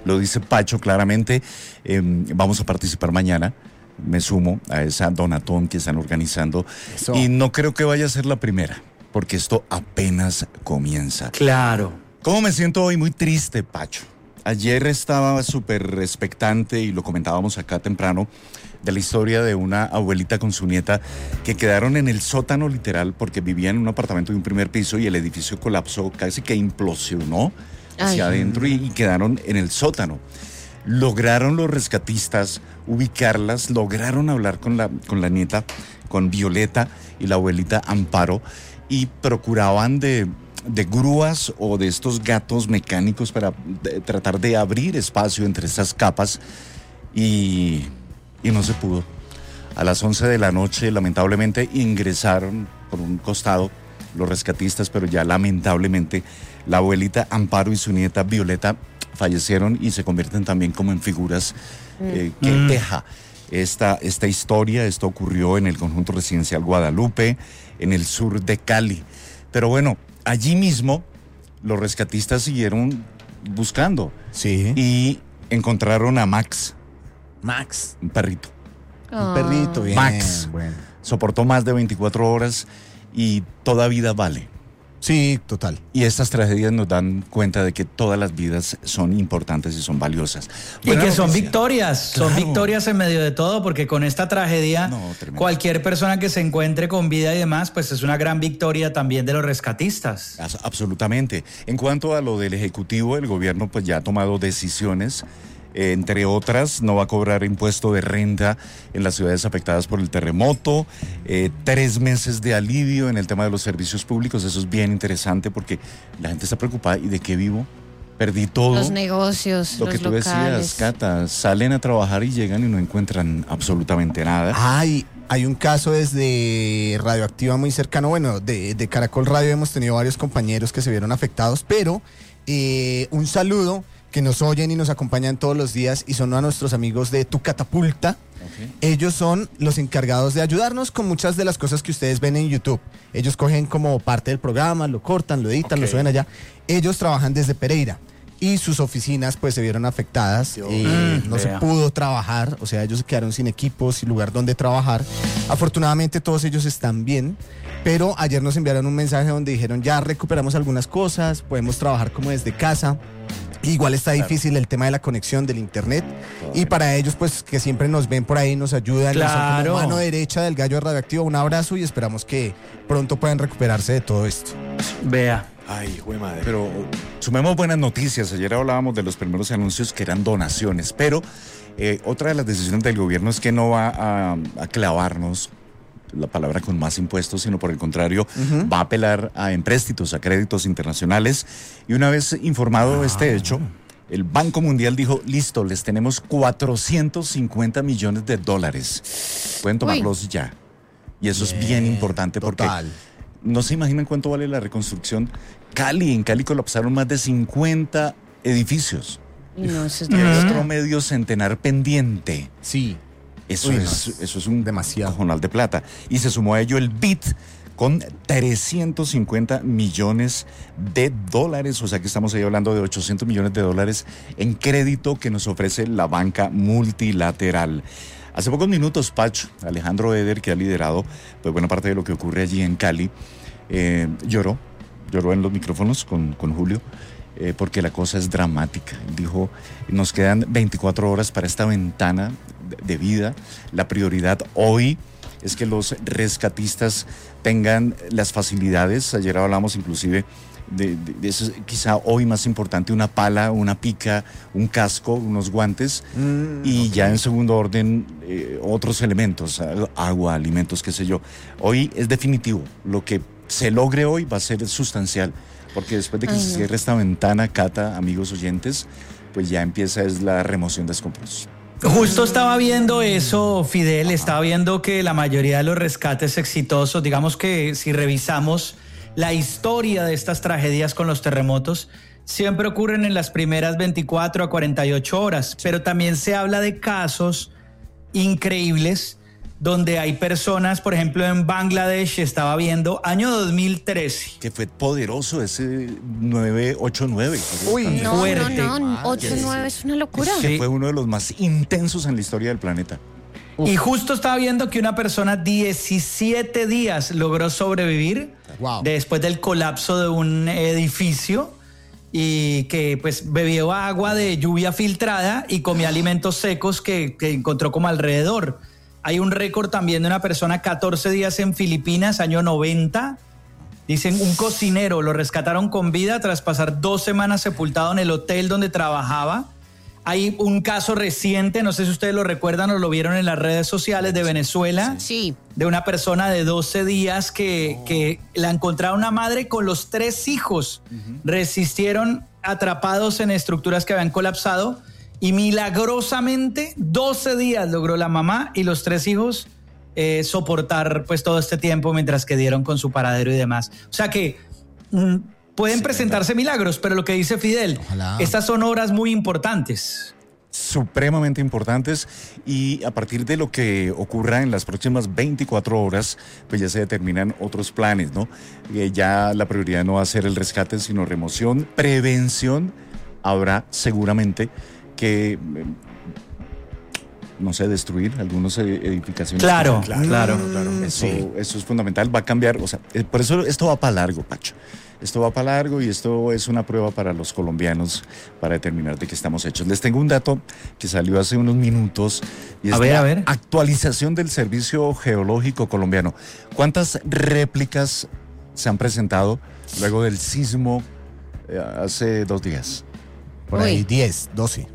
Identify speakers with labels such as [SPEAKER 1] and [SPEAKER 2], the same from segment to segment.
[SPEAKER 1] lo dice Pacho claramente. Vamos a participar mañana. Me sumo a esa donatón que están organizando.
[SPEAKER 2] Eso.
[SPEAKER 1] Y no creo que vaya a ser la primera, porque esto apenas comienza.
[SPEAKER 3] Claro.
[SPEAKER 1] ¿Cómo me siento hoy? Muy triste, Pacho. Ayer estaba súper expectante y lo comentábamos acá temprano de la historia de una abuelita con su nieta que quedaron en el sótano literal porque vivían en un apartamento de un primer piso y el edificio colapsó, casi que implosionó hacia adentro y quedaron en el sótano. Lograron los rescatistas ubicarlas, lograron hablar con la nieta, con Violeta y la abuelita Amparo, y procuraban de grúas o de estos gatos mecánicos para tratar de abrir espacio entre estas capas y no se pudo. A las 11 de la noche lamentablemente ingresaron por un costado los rescatistas, pero ya lamentablemente la abuelita Amparo y su nieta Violeta fallecieron y se convierten también como en figuras que deja esta historia. Esto ocurrió en el conjunto residencial Guadalupe, en el sur de Cali. Pero bueno, allí mismo los rescatistas siguieron buscando.
[SPEAKER 2] Sí.
[SPEAKER 1] Y encontraron a Max, un perrito.
[SPEAKER 2] Un perrito, bien.
[SPEAKER 1] Max.
[SPEAKER 2] Bueno.
[SPEAKER 1] Soportó más de 24 horas y toda vida vale.
[SPEAKER 2] Sí, total.
[SPEAKER 1] Y estas tragedias nos dan cuenta de que todas las vidas son importantes y son valiosas.
[SPEAKER 3] Y
[SPEAKER 1] Buena
[SPEAKER 3] que son
[SPEAKER 1] noticia.
[SPEAKER 3] victorias,
[SPEAKER 1] Claro.
[SPEAKER 3] son victorias en medio de todo, porque con esta tragedia,
[SPEAKER 1] Tremendo.
[SPEAKER 3] cualquier persona que se encuentre con vida y demás, pues es una gran victoria también de los rescatistas.
[SPEAKER 1] Absolutamente. En cuanto a lo del Ejecutivo, el gobierno pues ya ha tomado decisiones. Entre otras, no va a cobrar impuesto de renta en las ciudades afectadas por el terremoto, 3 meses de alivio en el tema de los servicios públicos. Eso es bien interesante porque la gente está preocupada. ¿Y de qué vivo? Perdí todo.
[SPEAKER 4] Los negocios,
[SPEAKER 1] Lo
[SPEAKER 4] los
[SPEAKER 1] que tú
[SPEAKER 4] locales.
[SPEAKER 1] decías, Cata, salen a trabajar y llegan y no encuentran absolutamente nada.
[SPEAKER 2] Hay un caso desde Radioactiva muy cercano, bueno, de Caracol Radio hemos tenido varios compañeros que se vieron afectados, pero un saludo que nos oyen y nos acompañan todos los días y son a nuestros amigos de Tu Catapulta.
[SPEAKER 1] Okay.
[SPEAKER 2] Ellos son los encargados de ayudarnos con muchas de las cosas que ustedes ven en YouTube. Ellos cogen como parte del programa, lo cortan, lo editan, lo suben allá. Ellos trabajan desde Pereira y sus oficinas pues se vieron afectadas. No se pudo trabajar, o sea, ellos se quedaron sin equipos, sin lugar donde trabajar. Afortunadamente todos ellos están bien, pero ayer nos enviaron un mensaje donde dijeron ya recuperamos algunas cosas, podemos trabajar como desde casa. Igual está difícil el tema de la conexión del internet y para ellos pues que siempre nos ven por ahí, nos ayudan, son
[SPEAKER 3] Claro.
[SPEAKER 2] como mano derecha del gallo radioactivo. Un abrazo y esperamos que pronto puedan recuperarse de todo esto.
[SPEAKER 3] Vea.
[SPEAKER 1] Ay, güey madre. Pero sumemos buenas noticias. Ayer hablábamos de los primeros anuncios que eran donaciones, pero otra de las decisiones del gobierno es que no va a clavarnos la palabra con más impuestos, sino por el contrario, va a apelar a empréstitos, a créditos internacionales. Y una vez informado este hecho, el Banco Mundial dijo, listo, les tenemos $450 millones. Pueden tomarlos ya. Y eso es bien importante porque no se imaginan cuánto vale la reconstrucción. En Cali colapsaron más de 50 edificios.
[SPEAKER 4] No, eso es
[SPEAKER 1] Y hay
[SPEAKER 4] demasiado.
[SPEAKER 1] otro medio centenar pendiente.
[SPEAKER 2] Sí.
[SPEAKER 1] Eso
[SPEAKER 2] Uy,
[SPEAKER 1] es un
[SPEAKER 2] demasiado
[SPEAKER 1] cojonal de plata. Y se sumó a ello el BID con $350 millones. O sea que estamos ahí hablando de $800 millones en crédito que nos ofrece la banca multilateral. Hace pocos minutos, Pacho, Alejandro Eder, que ha liderado pues, buena parte de lo que ocurre allí en Cali, lloró en los micrófonos con Julio. Porque la cosa es dramática. Dijo, nos quedan 24 horas para esta ventana de vida. La prioridad hoy es que los rescatistas tengan las facilidades. Ayer hablamos inclusive de eso, quizá hoy más importante, una pala, una pica, un casco, unos guantes y ya en segundo orden otros elementos, agua, alimentos, qué sé yo. Hoy es definitivo. Lo que se logre hoy va a ser sustancial. Porque después de que se cierre esta ventana, Cata, amigos oyentes, pues ya empieza la remoción de escombros.
[SPEAKER 3] Justo estaba viendo eso, Fidel, estaba viendo que la mayoría de los rescates exitosos, digamos que si revisamos la historia de estas tragedias con los terremotos, siempre ocurren en las primeras 24 a 48 horas, pero también se habla de casos increíbles donde hay personas, por ejemplo, en Bangladesh, estaba viendo, año 2013.
[SPEAKER 1] Que fue poderoso ese 989.
[SPEAKER 2] Uy,
[SPEAKER 4] No,
[SPEAKER 3] fuerte.
[SPEAKER 4] no, 8-9 es una locura.
[SPEAKER 3] Sí.
[SPEAKER 1] Que fue uno de los más intensos en la historia del planeta.
[SPEAKER 3] Y justo estaba viendo que una persona 17 días logró sobrevivir
[SPEAKER 2] Wow.
[SPEAKER 3] después del colapso de un edificio y que pues bebió agua de lluvia filtrada y comía alimentos secos que encontró como alrededor. Hay un récord también de una persona 14 días en Filipinas, año 90. Dicen, un cocinero lo rescataron con vida tras pasar 2 semanas sepultado en el hotel donde trabajaba. Hay un caso reciente, no sé si ustedes lo recuerdan o lo vieron en las redes sociales, de Venezuela,
[SPEAKER 4] Sí.
[SPEAKER 3] de una persona de 12 días que la encontraron una madre con los 3 hijos. Resistieron atrapados en estructuras que habían colapsado y milagrosamente 12 días logró la mamá y los 3 hijos soportar pues todo este tiempo mientras que dieron con su paradero y demás. O sea que pueden presentarse milagros, pero lo que dice Fidel,
[SPEAKER 2] Ojalá.
[SPEAKER 3] estas son obras muy importantes.
[SPEAKER 1] Supremamente importantes, y a partir de lo que ocurra en las próximas 24 horas, pues ya se determinan otros planes, ¿no? Ya la prioridad no va a ser el rescate, sino remoción, prevención. Habrá seguramente que, no sé, destruir algunas edificaciones.
[SPEAKER 3] Claro.
[SPEAKER 1] Eso es fundamental, va a cambiar, o sea, por eso esto va para largo, Pacho. Esto va para largo y esto es una prueba para los colombianos para determinar de qué estamos hechos. Les tengo un dato que salió hace unos minutos y es
[SPEAKER 3] A ver,
[SPEAKER 1] la
[SPEAKER 3] a ver.
[SPEAKER 1] actualización del Servicio Geológico Colombiano. ¿Cuántas réplicas se han presentado luego del sismo hace 2 días?
[SPEAKER 2] Por ahí
[SPEAKER 4] Uy.
[SPEAKER 2] 10, 12.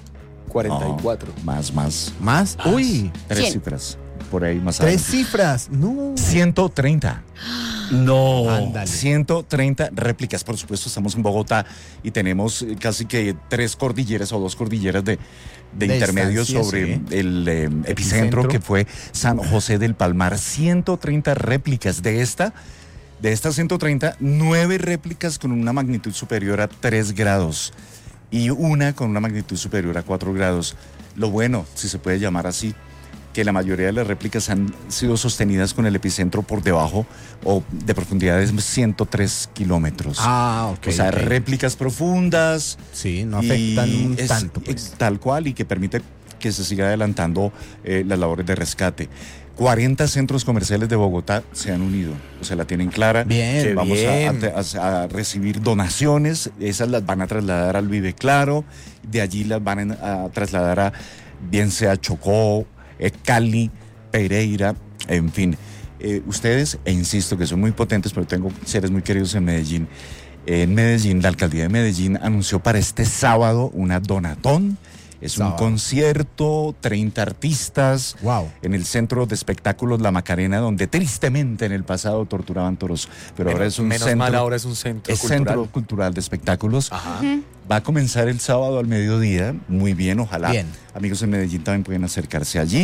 [SPEAKER 5] 44.
[SPEAKER 1] No, más.
[SPEAKER 2] ¿Más? Uy,
[SPEAKER 1] 3
[SPEAKER 4] 100.
[SPEAKER 1] cifras. Por ahí más
[SPEAKER 2] 3
[SPEAKER 1] adelante.
[SPEAKER 2] cifras. No.
[SPEAKER 1] 130.
[SPEAKER 3] No.
[SPEAKER 2] Ándale.
[SPEAKER 1] 130 réplicas. Por supuesto, estamos en Bogotá y tenemos casi que 3 cordilleras o 2 cordilleras de intermedio
[SPEAKER 2] distancia,
[SPEAKER 1] sobre
[SPEAKER 2] sí.
[SPEAKER 1] el epicentro,
[SPEAKER 2] Epicentro.
[SPEAKER 1] que fue San José del Palmar. 130 réplicas de estas 130, 9 réplicas con una magnitud superior a 3 grados y una con una magnitud superior a 4 grados. Lo bueno, si se puede llamar así, que la mayoría de las réplicas han sido sostenidas con el epicentro por debajo o de profundidades de 103 kilómetros.
[SPEAKER 2] Ah, ok.
[SPEAKER 1] O sea,
[SPEAKER 2] ok.
[SPEAKER 1] réplicas profundas.
[SPEAKER 2] Sí, no afectan
[SPEAKER 1] es
[SPEAKER 2] tanto. Pues.
[SPEAKER 1] tal cual, y que permite que se siga adelantando las labores de rescate. 40 centros comerciales de Bogotá se han unido, o sea, la tienen clara.
[SPEAKER 2] Bien.
[SPEAKER 1] Vamos
[SPEAKER 5] bien.
[SPEAKER 1] a recibir donaciones, esas las van a trasladar al Vive Claro, de allí las van a trasladar a, bien sea Chocó, Cali, Pereira, en fin. Ustedes, e insisto que son muy potentes, pero tengo seres muy queridos en Medellín. En Medellín, la alcaldía de Medellín anunció para este sábado una donatón. Es un
[SPEAKER 2] Sábado.
[SPEAKER 1] concierto, 30 artistas,
[SPEAKER 2] Wow.
[SPEAKER 1] en el Centro de Espectáculos La Macarena, donde tristemente en el pasado torturaban toros, pero ahora es un
[SPEAKER 5] menos
[SPEAKER 1] centro,
[SPEAKER 5] mal, ahora es un centro
[SPEAKER 1] es
[SPEAKER 5] cultural.
[SPEAKER 1] Centro Cultural de Espectáculos.
[SPEAKER 5] Ajá.
[SPEAKER 1] Va a comenzar el sábado al mediodía, muy bien, ojalá.
[SPEAKER 2] Bien.
[SPEAKER 1] Amigos en Medellín también pueden acercarse allí.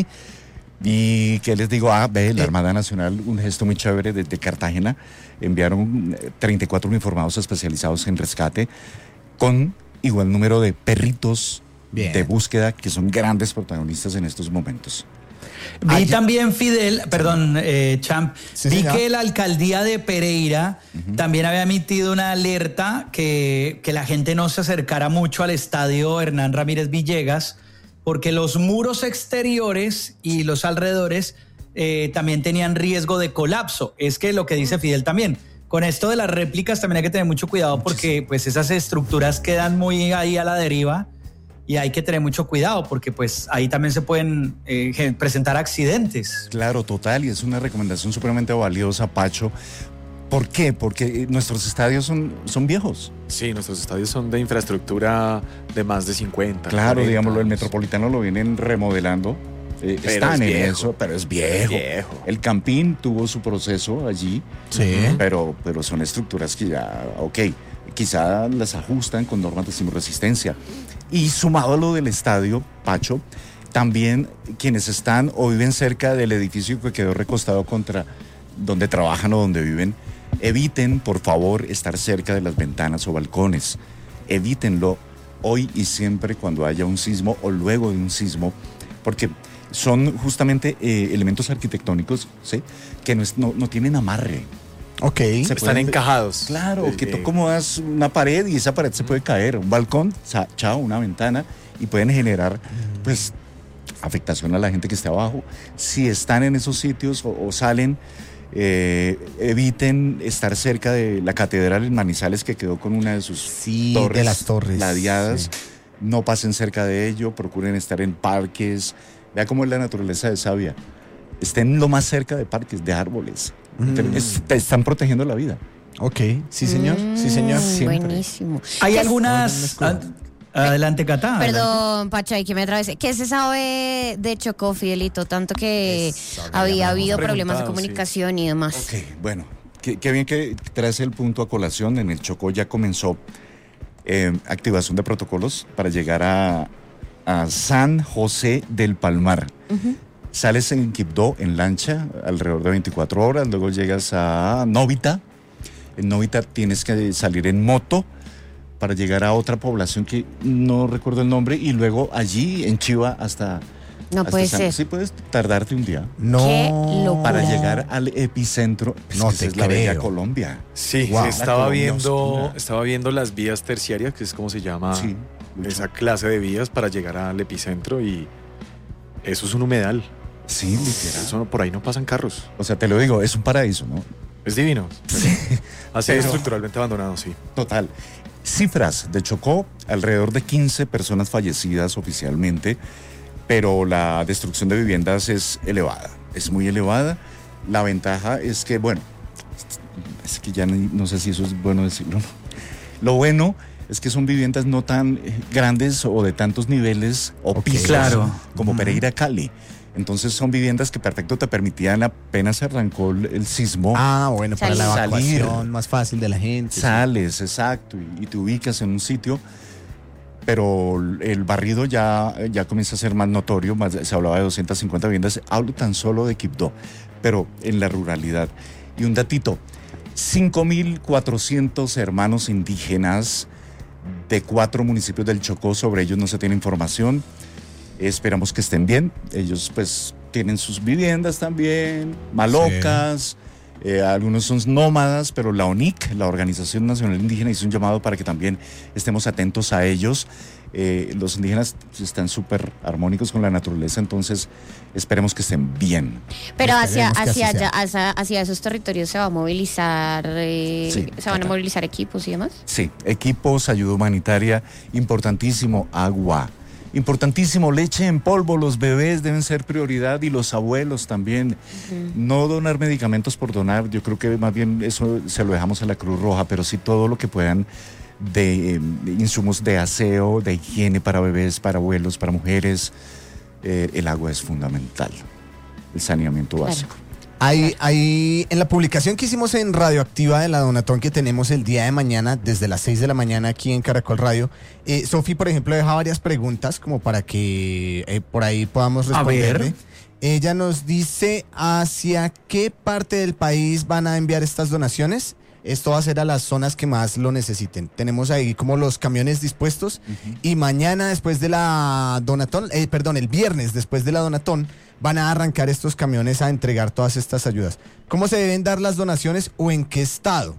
[SPEAKER 1] Y que les digo, la Armada Nacional, un gesto muy chévere desde Cartagena, enviaron 34 uniformados especializados en rescate con igual número de perritos
[SPEAKER 2] Bien.
[SPEAKER 1] de búsqueda, que son grandes protagonistas en estos momentos.
[SPEAKER 3] Vi también, Fidel, perdón, Champ,
[SPEAKER 2] Sí,
[SPEAKER 3] vi
[SPEAKER 2] señor.
[SPEAKER 3] que la alcaldía de Pereira también había emitido una alerta que la gente no se acercara mucho al estadio Hernán Ramírez Villegas, porque los muros exteriores y los alrededores también tenían riesgo de colapso. Es que lo que dice Fidel también, con esto de las réplicas también hay que tener mucho cuidado porque pues esas estructuras quedan muy ahí a la deriva. Y hay que tener mucho cuidado porque pues ahí también se pueden presentar accidentes.
[SPEAKER 1] Claro, total, y es una recomendación supremamente valiosa, Pacho. ¿Por qué? Porque nuestros estadios son viejos.
[SPEAKER 5] Sí, nuestros estadios son de infraestructura de más de 50.
[SPEAKER 1] Claro,
[SPEAKER 5] 40
[SPEAKER 1] digámoslo, el
[SPEAKER 5] años.
[SPEAKER 1] Metropolitano lo vienen remodelando. Están
[SPEAKER 5] es
[SPEAKER 1] en
[SPEAKER 5] viejo.
[SPEAKER 1] eso, pero es viejo.
[SPEAKER 5] Viejo.
[SPEAKER 1] El Campín tuvo su proceso allí,
[SPEAKER 2] Sí.
[SPEAKER 1] pero son estructuras que ya, ok, quizá las ajustan con normas de sismoresistencia. Y sumado a lo del estadio, Pacho, también quienes están o viven cerca del edificio que quedó recostado contra donde trabajan o donde viven, eviten, por favor, estar cerca de las ventanas o balcones. Evítenlo hoy y siempre cuando haya un sismo o luego de un sismo, porque son justamente elementos arquitectónicos, ¿sí? Que no tienen amarre.
[SPEAKER 2] Ok.
[SPEAKER 5] Están encajados.
[SPEAKER 1] Claro, que tú acomodas una pared y esa pared se puede caer, un balcón, chao, una ventana, y pueden generar, pues, afectación a la gente que esté abajo. Si están en esos sitios o salen, eviten estar cerca de la catedral en Manizales, que quedó con una de sus
[SPEAKER 2] de las torres
[SPEAKER 1] ladeadas.
[SPEAKER 2] Sí.
[SPEAKER 1] No pasen cerca de ello, procuren estar en parques. Vea cómo es la naturaleza de Sabia. Estén lo más cerca de parques, de árboles. Te están protegiendo la vida.
[SPEAKER 2] Ok, sí señor, sí señor.
[SPEAKER 1] Siempre.
[SPEAKER 4] Buenísimo.
[SPEAKER 3] Hay algunas... Adelante, Cata.
[SPEAKER 4] Perdón, Pacho, hay que me atravesé. ¿Qué se sabe de Chocó, Fidelito? Tanto que había habido problemas de comunicación y demás.
[SPEAKER 1] Ok, bueno, qué bien que traes el punto a colación. En el Chocó ya comenzó activación de protocolos para llegar a San José del Palmar. Sales en Quibdó en lancha alrededor de 24 horas, luego llegas a Novita. En Novita tienes que salir en moto para llegar a otra población que no recuerdo el nombre, y luego allí en Chiva hasta...
[SPEAKER 4] No
[SPEAKER 1] hasta
[SPEAKER 4] puede ser.
[SPEAKER 1] Sí, puedes tardarte un día.
[SPEAKER 2] No.
[SPEAKER 4] Qué locura.
[SPEAKER 1] Para llegar al epicentro.
[SPEAKER 2] No
[SPEAKER 1] esa
[SPEAKER 2] te
[SPEAKER 1] es la bella
[SPEAKER 2] creo.
[SPEAKER 1] Colombia.
[SPEAKER 5] Sí,
[SPEAKER 2] Wow.
[SPEAKER 5] estaba
[SPEAKER 1] Oscura.
[SPEAKER 5] viendo las vías terciarias, que es como se llama
[SPEAKER 1] Sí, mucho.
[SPEAKER 5] esa clase de vías para llegar al epicentro, y eso es un humedal.
[SPEAKER 1] Sí, literal.
[SPEAKER 5] Eso por ahí no pasan carros.
[SPEAKER 1] O sea, te lo digo, es un paraíso, ¿no?
[SPEAKER 5] Es divino. Así
[SPEAKER 1] Pero-
[SPEAKER 5] estructuralmente abandonado, sí.
[SPEAKER 1] Total. Cifras de Chocó, alrededor de 15 personas fallecidas oficialmente, pero la destrucción de viviendas es elevada, es muy elevada. La ventaja es que, bueno, es que ya no sé si eso es bueno decirlo, ¿no? Lo bueno es que son viviendas no tan grandes o de tantos niveles o pisos
[SPEAKER 3] Claro.
[SPEAKER 1] como Pereira, Cali. Entonces son viviendas que perfecto te permitían, apenas arrancó el sismo,
[SPEAKER 2] Ah, bueno, para la
[SPEAKER 1] Salir.
[SPEAKER 2] evacuación más fácil de la gente. sí.
[SPEAKER 1] sales, exacto, y te ubicas en un sitio, pero el barrido ya comienza a ser más notorio, se hablaba de 250 viviendas, hablo tan solo de Quibdó, pero en la ruralidad. Y un datito, 5.400 hermanos indígenas de 4 municipios del Chocó, sobre ellos no se tiene información. Esperamos que estén bien. Ellos pues tienen sus viviendas también, malocas, algunos son nómadas, pero la ONIC, la Organización Nacional Indígena, hizo un llamado para que también estemos atentos a ellos. Los indígenas están súper armónicos con la naturaleza, entonces esperemos que estén bien.
[SPEAKER 4] Pero hacia
[SPEAKER 2] Esperemos que así
[SPEAKER 4] allá, hacia esos territorios se va a movilizar,
[SPEAKER 1] Sí,
[SPEAKER 4] se van a
[SPEAKER 1] total.
[SPEAKER 4] movilizar equipos y demás.
[SPEAKER 1] Sí, equipos, ayuda humanitaria, importantísimo, agua. Importantísimo, leche en polvo, los bebés deben ser prioridad y los abuelos también. No donar medicamentos por donar, yo creo que más bien eso se lo dejamos a la Cruz Roja, pero sí todo lo que puedan de insumos de aseo, de higiene para bebés, para abuelos, para mujeres. El agua es fundamental, el saneamiento básico.
[SPEAKER 2] Hay en la publicación que hicimos en Radioactiva de la Donatón que tenemos el día de mañana, desde las 6 de la mañana aquí en Caracol Radio, Sofi, por ejemplo, deja varias preguntas como para que por ahí podamos
[SPEAKER 3] A ver.
[SPEAKER 2] responderle. Ella nos dice hacia qué parte del país van a enviar estas donaciones. Esto va a ser a las zonas que más lo necesiten. Tenemos ahí como los camiones dispuestos y mañana después de la Donatón, el viernes después de la Donatón, van a arrancar estos camiones a entregar todas estas ayudas. ¿Cómo se deben dar las donaciones o en qué estado?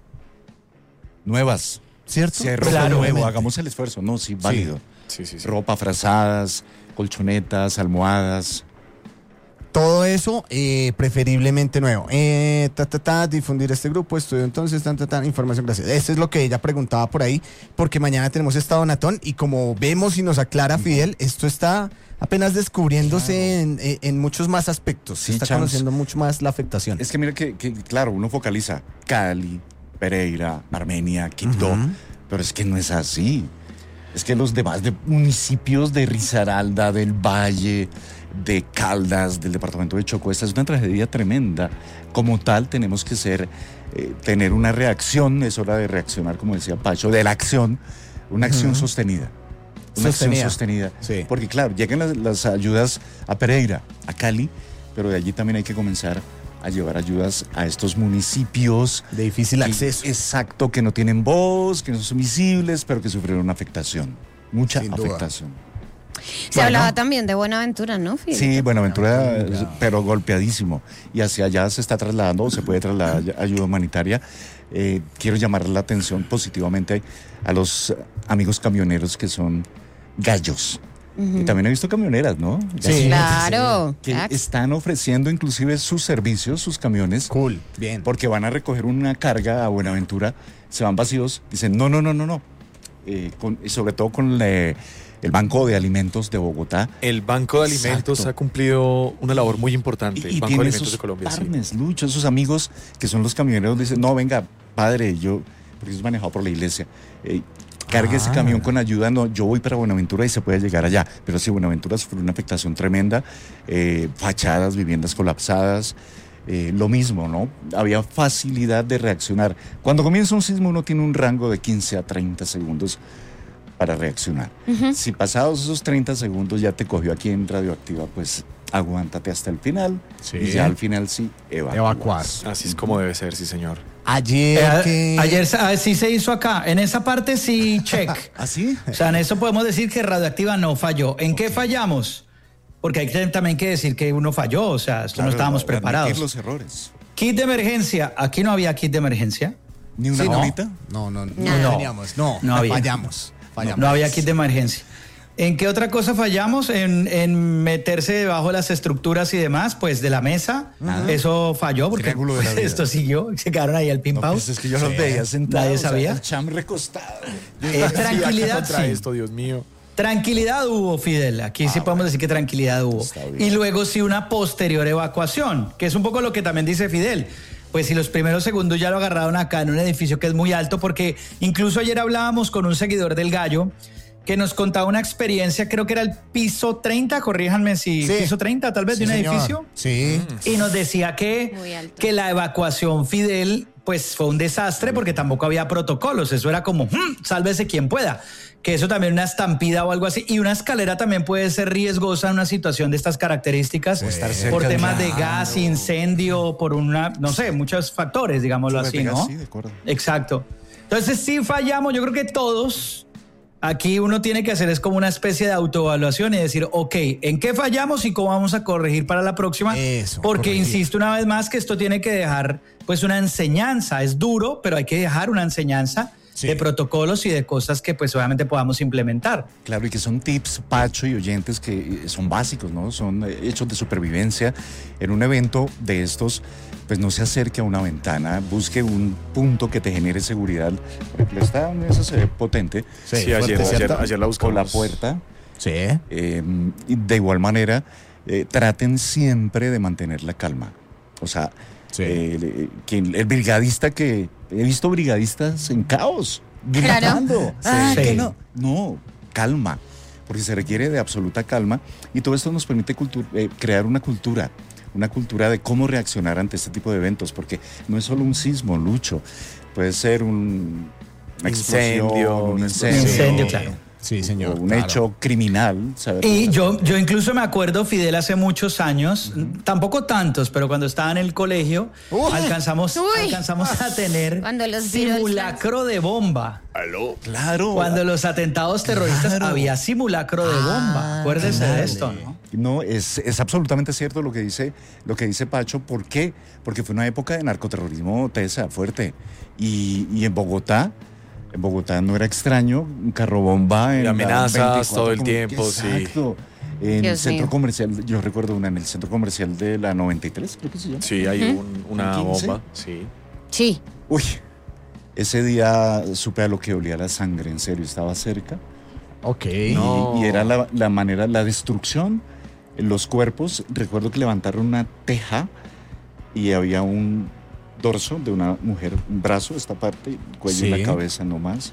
[SPEAKER 1] Nuevas.
[SPEAKER 2] ¿Cierto?
[SPEAKER 1] Sí, ropa
[SPEAKER 3] Claro,
[SPEAKER 1] nuevo,
[SPEAKER 2] obviamente.
[SPEAKER 1] hagamos el esfuerzo. No, sí, válido.
[SPEAKER 5] Sí.
[SPEAKER 1] Ropa, frazadas, colchonetas, almohadas.
[SPEAKER 2] Todo eso preferiblemente nuevo. Difundir este grupo, estudio entonces, información, gracias. Eso es lo que ella preguntaba por ahí, porque mañana tenemos esta Donatón y como vemos y nos aclara Fidel, esto está apenas descubriéndose en muchos más aspectos.
[SPEAKER 1] Sí,
[SPEAKER 2] Se está
[SPEAKER 1] Chams.
[SPEAKER 2] conociendo mucho más la afectación.
[SPEAKER 1] Es que mira que, claro, uno focaliza Cali, Pereira, Armenia, Quibdó, pero es que no es así. Es que los demás municipios de Risaralda, del Valle, de Caldas, del departamento de Chocó, esta es una tragedia tremenda. Como tal, tenemos que tener una reacción, es hora de reaccionar, como decía Pacho, de la acción, una acción sostenida. Una acción sostenida.
[SPEAKER 2] Sí.
[SPEAKER 1] Porque claro, llegan las ayudas a Pereira, a Cali, pero de allí también hay que comenzar a llevar ayudas a estos municipios
[SPEAKER 2] De difícil
[SPEAKER 1] que-
[SPEAKER 2] acceso.
[SPEAKER 1] Exacto, que no tienen voz, que no son visibles, pero que sufrieron una afectación. Mucha
[SPEAKER 2] Sin duda.
[SPEAKER 1] afectación.
[SPEAKER 4] Se hablaba también de Buenaventura, ¿no, Fidel?
[SPEAKER 1] Sí, Buenaventura, pero golpeadísimo. Y hacia allá se está trasladando, o se puede trasladar ayuda humanitaria. Quiero llamar la atención positivamente a los amigos camioneros que son gallos. Y también he visto camioneras, ¿no?
[SPEAKER 2] Sí,
[SPEAKER 4] claro.
[SPEAKER 1] Que están ofreciendo inclusive sus servicios, sus camiones.
[SPEAKER 2] Cool, bien.
[SPEAKER 1] Porque van a recoger una carga a Buenaventura, se van vacíos, dicen no. Y sobre todo con el Banco de Alimentos de Bogotá.
[SPEAKER 5] El Banco de Alimentos
[SPEAKER 1] Exacto.
[SPEAKER 5] ha cumplido una labor muy importante.
[SPEAKER 1] Y
[SPEAKER 5] El Banco de
[SPEAKER 1] tiene
[SPEAKER 5] Alimentos
[SPEAKER 1] esos
[SPEAKER 5] de Colombia, sí.
[SPEAKER 1] partners, Lucho, esos amigos que son los camioneros, dicen, no, venga, padre, porque es manejado por la iglesia, cargue ese camión con ayuda, no, yo voy para Buenaventura y se puede llegar allá. Pero sí, Buenaventura sufrió una afectación tremenda, fachadas, viviendas colapsadas, lo mismo, ¿no? Había facilidad de reaccionar. Cuando comienza un sismo uno tiene un rango de 15 a 30 segundos para reaccionar. Si pasados esos 30 segundos ya te cogió aquí en Radioactiva, pues aguántate hasta el final,
[SPEAKER 2] Sí.
[SPEAKER 1] y ya al final sí
[SPEAKER 2] Evacuar.
[SPEAKER 5] Así es como debe ser, sí, señor.
[SPEAKER 3] Ayer sí se hizo acá. En esa parte sí, check.
[SPEAKER 1] ¿Ah, sí?
[SPEAKER 3] O sea, en eso podemos decir que Radioactiva no falló. ¿En qué fallamos? Porque hay también que decir que uno falló. O sea, esto no estábamos
[SPEAKER 1] Claro,
[SPEAKER 3] preparados.
[SPEAKER 1] admitir los errores.
[SPEAKER 3] Kit de emergencia. Aquí no había kit de emergencia.
[SPEAKER 1] ¿Ni una
[SPEAKER 3] Sí, no.
[SPEAKER 1] bolita?
[SPEAKER 2] No
[SPEAKER 4] No.
[SPEAKER 2] teníamos. No
[SPEAKER 3] había.
[SPEAKER 2] fallamos.
[SPEAKER 3] No había kit de emergencia. ¿En qué otra cosa fallamos? En meterse debajo de las estructuras y demás, pues de la mesa. Eso falló porque
[SPEAKER 1] Triángulo de la vida.
[SPEAKER 3] esto siguió. Se quedaron ahí al pin
[SPEAKER 1] No,
[SPEAKER 3] pau.
[SPEAKER 1] pues es que yo los veía sentados.
[SPEAKER 3] Nadie
[SPEAKER 1] o sea,
[SPEAKER 3] sabía.
[SPEAKER 1] el cham recostado.
[SPEAKER 3] Tranquilidad,
[SPEAKER 5] contra
[SPEAKER 3] sí.
[SPEAKER 5] esto, Dios mío.
[SPEAKER 3] Tranquilidad hubo, Fidel. Aquí sí podemos decir que tranquilidad hubo.
[SPEAKER 1] Está bien.
[SPEAKER 3] Y luego sí una posterior evacuación, que es un poco lo que también dice Fidel. Pues si los primeros segundos ya lo agarraron acá en un edificio que es muy alto, porque incluso ayer hablábamos con un seguidor del Gallo que nos contaba una experiencia, creo que era el piso 30, corríjanme si
[SPEAKER 2] Sí.
[SPEAKER 3] piso 30 tal vez de un
[SPEAKER 2] señor.
[SPEAKER 3] edificio.
[SPEAKER 2] Sí.
[SPEAKER 3] Y nos decía
[SPEAKER 4] Muy alto.
[SPEAKER 3] que la evacuación, Fidel, pues fue un desastre porque tampoco había protocolos. Eso era como, sálvese quien pueda. Que eso también una estampida o algo así. Y una escalera también puede ser riesgosa en una situación de estas características.
[SPEAKER 1] estar cerca
[SPEAKER 3] Por
[SPEAKER 1] de
[SPEAKER 3] temas de
[SPEAKER 1] algo.
[SPEAKER 3] gas, incendio, por no sé, muchos factores, digámoslo
[SPEAKER 1] Fuga
[SPEAKER 3] así,
[SPEAKER 1] de gas,
[SPEAKER 3] ¿no?
[SPEAKER 1] sí, de acuerdo.
[SPEAKER 3] Exacto. Entonces sí fallamos, yo creo que todos. Aquí uno tiene que hacer es como una especie de autoevaluación y decir, ok, ¿en qué fallamos y cómo vamos a corregir para la próxima?
[SPEAKER 2] Eso,
[SPEAKER 3] Porque
[SPEAKER 2] corregir.
[SPEAKER 3] insisto una vez más que esto tiene que dejar pues una enseñanza. Es duro, pero hay que dejar una enseñanza
[SPEAKER 2] Sí.
[SPEAKER 3] de protocolos y de cosas que pues obviamente podamos implementar.
[SPEAKER 1] Claro, y que son tips, Pacho y oyentes, que son básicos, ¿no? Son hechos de supervivencia. En un evento de estos, pues no se acerque a una ventana, busque un punto que te genere seguridad. Por ejemplo, esta mesa se ve potente.
[SPEAKER 5] Sí,
[SPEAKER 2] fuerte, ¿cierto?
[SPEAKER 5] ayer la
[SPEAKER 1] Por
[SPEAKER 5] buscamos.
[SPEAKER 1] la puerta.
[SPEAKER 2] Sí.
[SPEAKER 1] Y de igual manera, traten siempre de mantener la calma. O sea,
[SPEAKER 2] Sí.
[SPEAKER 1] el brigadista que... He visto brigadistas en caos,
[SPEAKER 4] Claro.
[SPEAKER 1] gritando.
[SPEAKER 3] Sí.
[SPEAKER 1] Que no, calma, porque se requiere de absoluta calma. Y todo esto nos permite crear una cultura de cómo reaccionar ante este tipo de eventos, porque no es solo un sismo, Lucho. Puede ser una explosión, un
[SPEAKER 3] Incendio, claro.
[SPEAKER 2] Sí, señor.
[SPEAKER 1] o un
[SPEAKER 2] claro.
[SPEAKER 1] hecho criminal. ¿sabes?
[SPEAKER 3] Y yo incluso me acuerdo, Fidel, hace muchos años, tampoco tantos, pero cuando estaba en el colegio, alcanzamos a tener
[SPEAKER 4] Cuando los virus
[SPEAKER 3] simulacro de bomba.
[SPEAKER 1] Claro.
[SPEAKER 3] Cuando los atentados terroristas
[SPEAKER 1] Claro.
[SPEAKER 3] había simulacro de bomba. Acuérdese de esto, ¿no?
[SPEAKER 1] No, es absolutamente cierto lo que dice Pacho. ¿Por qué? Porque fue una época de narcoterrorismo tesa, fuerte. Y en Bogotá no era extraño, un carro bomba.
[SPEAKER 5] Y
[SPEAKER 1] en la
[SPEAKER 5] amenazas
[SPEAKER 1] 24,
[SPEAKER 5] todo el
[SPEAKER 1] como-
[SPEAKER 5] tiempo, sí.
[SPEAKER 1] Exacto. En el
[SPEAKER 4] Dios
[SPEAKER 1] centro
[SPEAKER 4] mío.
[SPEAKER 1] comercial, yo recuerdo una en el centro comercial de la 93, creo que se llama.
[SPEAKER 5] Sí, hay una
[SPEAKER 1] 15.
[SPEAKER 5] bomba, sí.
[SPEAKER 4] Sí.
[SPEAKER 1] Uy, ese día supe a lo que olía la sangre, en serio, estaba cerca.
[SPEAKER 2] Ok.
[SPEAKER 5] No.
[SPEAKER 1] Y era la manera, la destrucción en los cuerpos. Recuerdo que levantaron una teja y había un dorso de una mujer, un brazo, esta parte, el cuello y
[SPEAKER 2] Sí.
[SPEAKER 1] la cabeza nomás.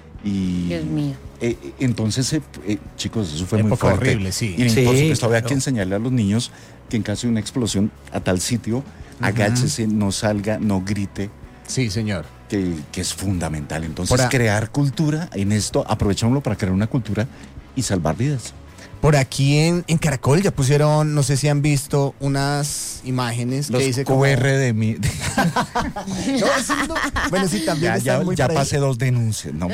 [SPEAKER 1] Y
[SPEAKER 4] Dios mío.
[SPEAKER 1] entonces, chicos, eso fue muy
[SPEAKER 2] Época
[SPEAKER 1] fuerte.
[SPEAKER 2] horrible, sí.
[SPEAKER 1] Y
[SPEAKER 3] Sí,
[SPEAKER 1] por supuesto había
[SPEAKER 3] claro.
[SPEAKER 1] que enseñarle a los niños que en caso de una explosión a tal sitio, agáchese, no salga, no grite.
[SPEAKER 2] Sí, señor.
[SPEAKER 1] Que es fundamental. Entonces,
[SPEAKER 2] Ahora-
[SPEAKER 1] crear cultura en esto, aprovechémoslo para crear una cultura y salvar vidas.
[SPEAKER 2] Por aquí en Caracol ya pusieron, no sé si han visto unas imágenes
[SPEAKER 1] Los
[SPEAKER 2] que dice
[SPEAKER 1] QR de mi...
[SPEAKER 2] No, eso no. Bueno, sí, también están muy
[SPEAKER 1] ya
[SPEAKER 2] por ahí.
[SPEAKER 1] pasé 2 denuncias. No,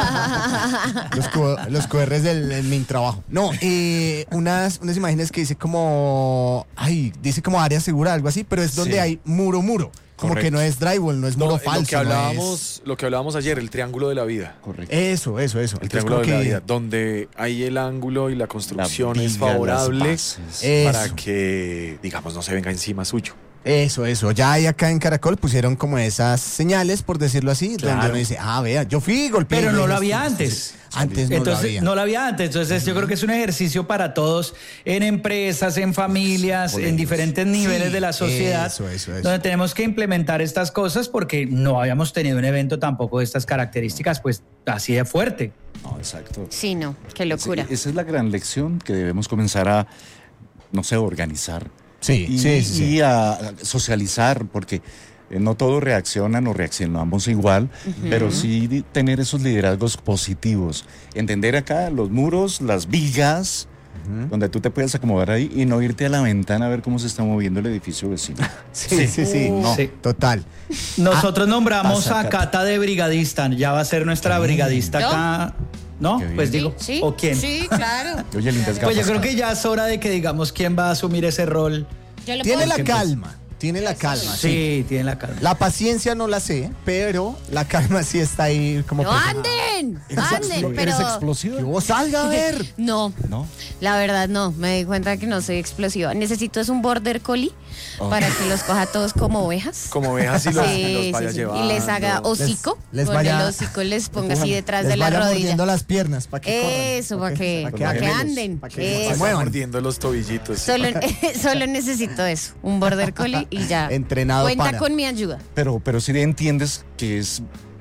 [SPEAKER 2] Los QRs del mi trabajo. No, unas imágenes que dice como, dice como área segura, algo así, pero es donde
[SPEAKER 1] Sí.
[SPEAKER 2] hay muro. Como
[SPEAKER 1] Correcto.
[SPEAKER 2] que no es drywall, no es muro falso.
[SPEAKER 5] Lo que hablábamos ayer, el triángulo de la vida.
[SPEAKER 1] correcto.
[SPEAKER 2] Eso.
[SPEAKER 5] El
[SPEAKER 2] Entonces,
[SPEAKER 5] triángulo
[SPEAKER 2] como
[SPEAKER 5] de la
[SPEAKER 2] que-
[SPEAKER 5] vida, donde hay el ángulo y la construcción
[SPEAKER 1] La
[SPEAKER 5] es
[SPEAKER 1] viga, las
[SPEAKER 5] favorable
[SPEAKER 1] bases.
[SPEAKER 5] para
[SPEAKER 2] Eso.
[SPEAKER 5] que, digamos, no se venga encima suyo.
[SPEAKER 2] Eso. Ya hay acá en Caracol pusieron como esas señales, por decirlo así,
[SPEAKER 5] Claro.
[SPEAKER 2] donde uno dice, vea, yo fui golpeé.
[SPEAKER 3] Pero no lo
[SPEAKER 2] Sí,
[SPEAKER 3] había
[SPEAKER 2] sí,
[SPEAKER 3] antes.
[SPEAKER 2] sí. Antes no
[SPEAKER 3] Entonces,
[SPEAKER 2] lo había.
[SPEAKER 3] no lo había antes. Entonces, yo creo que es un ejercicio para todos, en empresas, en familias, en diferentes niveles de la sociedad,
[SPEAKER 2] eso.
[SPEAKER 3] donde tenemos que implementar estas cosas porque no habíamos tenido un evento tampoco de estas características, pues así de fuerte.
[SPEAKER 1] No, exacto.
[SPEAKER 4] Sí, no, qué locura.
[SPEAKER 1] Sí, esa es la gran lección que debemos comenzar a, no sé, organizar.
[SPEAKER 2] Sí,
[SPEAKER 1] y,
[SPEAKER 2] sí.
[SPEAKER 1] y a socializar, porque no todos reaccionan o reaccionamos igual, pero sí tener esos liderazgos positivos. Entender acá los muros, las vigas, donde tú te puedes acomodar ahí y no irte a la ventana a ver cómo se está moviendo el edificio vecino.
[SPEAKER 2] Sí. No,
[SPEAKER 3] Sí.
[SPEAKER 2] total.
[SPEAKER 3] Nosotros nombramos
[SPEAKER 1] pasa,
[SPEAKER 3] a
[SPEAKER 1] Cata.
[SPEAKER 3] Cata de brigadista, ya va a ser nuestra brigadista
[SPEAKER 4] ¿Yo?
[SPEAKER 3] acá. ¿No?
[SPEAKER 1] Qué bien.
[SPEAKER 3] Pues digo,
[SPEAKER 4] Sí,
[SPEAKER 3] ¿o quién?
[SPEAKER 4] Sí, claro.
[SPEAKER 1] Oye, lindas gafas.
[SPEAKER 3] Pues yo creo que ya es hora de que digamos quién va a asumir ese rol.
[SPEAKER 4] Yo lo
[SPEAKER 2] Tiene
[SPEAKER 4] puedo
[SPEAKER 2] la
[SPEAKER 4] decir.
[SPEAKER 2] calma.
[SPEAKER 3] Sí, tiene la calma.
[SPEAKER 2] La paciencia no la sé, pero la calma sí está ahí como...
[SPEAKER 4] No
[SPEAKER 2] que-
[SPEAKER 4] anden, anden,
[SPEAKER 1] ¿Eres
[SPEAKER 4] pero
[SPEAKER 1] explosiva?
[SPEAKER 2] Que vos salga a ver.
[SPEAKER 4] no,
[SPEAKER 1] ¿No?
[SPEAKER 4] la verdad no, me di cuenta que no soy explosiva. Necesito es un border collie para que los coja todos como ovejas.
[SPEAKER 5] Como ovejas y los,
[SPEAKER 4] Sí,
[SPEAKER 5] y los
[SPEAKER 4] sí,
[SPEAKER 5] vaya
[SPEAKER 4] sí.
[SPEAKER 5] llevando.
[SPEAKER 4] Y les haga hocico,
[SPEAKER 2] les
[SPEAKER 4] con
[SPEAKER 2] vaya-
[SPEAKER 4] el hocico les ponga así detrás
[SPEAKER 2] Les
[SPEAKER 4] de la
[SPEAKER 2] vaya
[SPEAKER 4] rodilla.
[SPEAKER 2] mordiendo las piernas para que corran.
[SPEAKER 4] Eso, para que
[SPEAKER 2] gemelos,
[SPEAKER 4] anden.
[SPEAKER 2] para que se
[SPEAKER 4] Eso.
[SPEAKER 2] muevan.
[SPEAKER 5] mordiendo los tobillitos.
[SPEAKER 4] Solo necesito eso, un border collie y ya.
[SPEAKER 2] Entrenado
[SPEAKER 4] Cuenta
[SPEAKER 2] para.
[SPEAKER 4] con mi ayuda.
[SPEAKER 1] Pero sí entiendes que es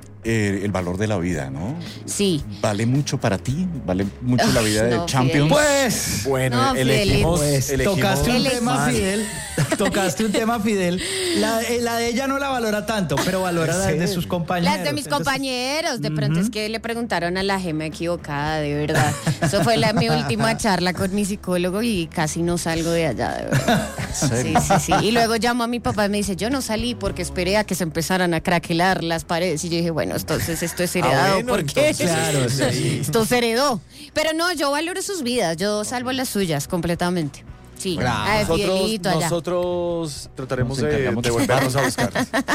[SPEAKER 1] el valor de la vida, ¿no?
[SPEAKER 4] Sí.
[SPEAKER 1] Vale mucho para ti, vale mucho la vida
[SPEAKER 4] no,
[SPEAKER 1] de Champions.
[SPEAKER 3] Pues,
[SPEAKER 5] Bueno,
[SPEAKER 4] No,
[SPEAKER 5] elegimos,
[SPEAKER 3] pues tocaste un
[SPEAKER 4] Elegimos
[SPEAKER 3] tema,
[SPEAKER 4] mal.
[SPEAKER 3] Fidel. Tocaste un tema, Fidel. La de ella no la valora tanto, pero valora la de sus compañeros.
[SPEAKER 4] Las de mis
[SPEAKER 3] Entonces,
[SPEAKER 4] compañeros, de pronto es que le preguntaron a la gema equivocada, de verdad. Eso fue mi última charla con mi psicólogo y casi no salgo de allá, de verdad. Sí. Y luego llamó a mi papá y me dice, yo no salí porque esperé a que se empezaran a craquelar las paredes. Y yo dije, bueno, entonces esto es heredado,
[SPEAKER 5] bueno,
[SPEAKER 4] porque
[SPEAKER 5] entonces,
[SPEAKER 3] claro, sí.
[SPEAKER 4] esto se heredó. Pero no, yo valoro sus vidas, yo salvo las suyas completamente. Sí, Fidelito allá.
[SPEAKER 5] Nosotros trataremos
[SPEAKER 1] Nos
[SPEAKER 5] de
[SPEAKER 1] encargamos.
[SPEAKER 5] volvernos a buscar.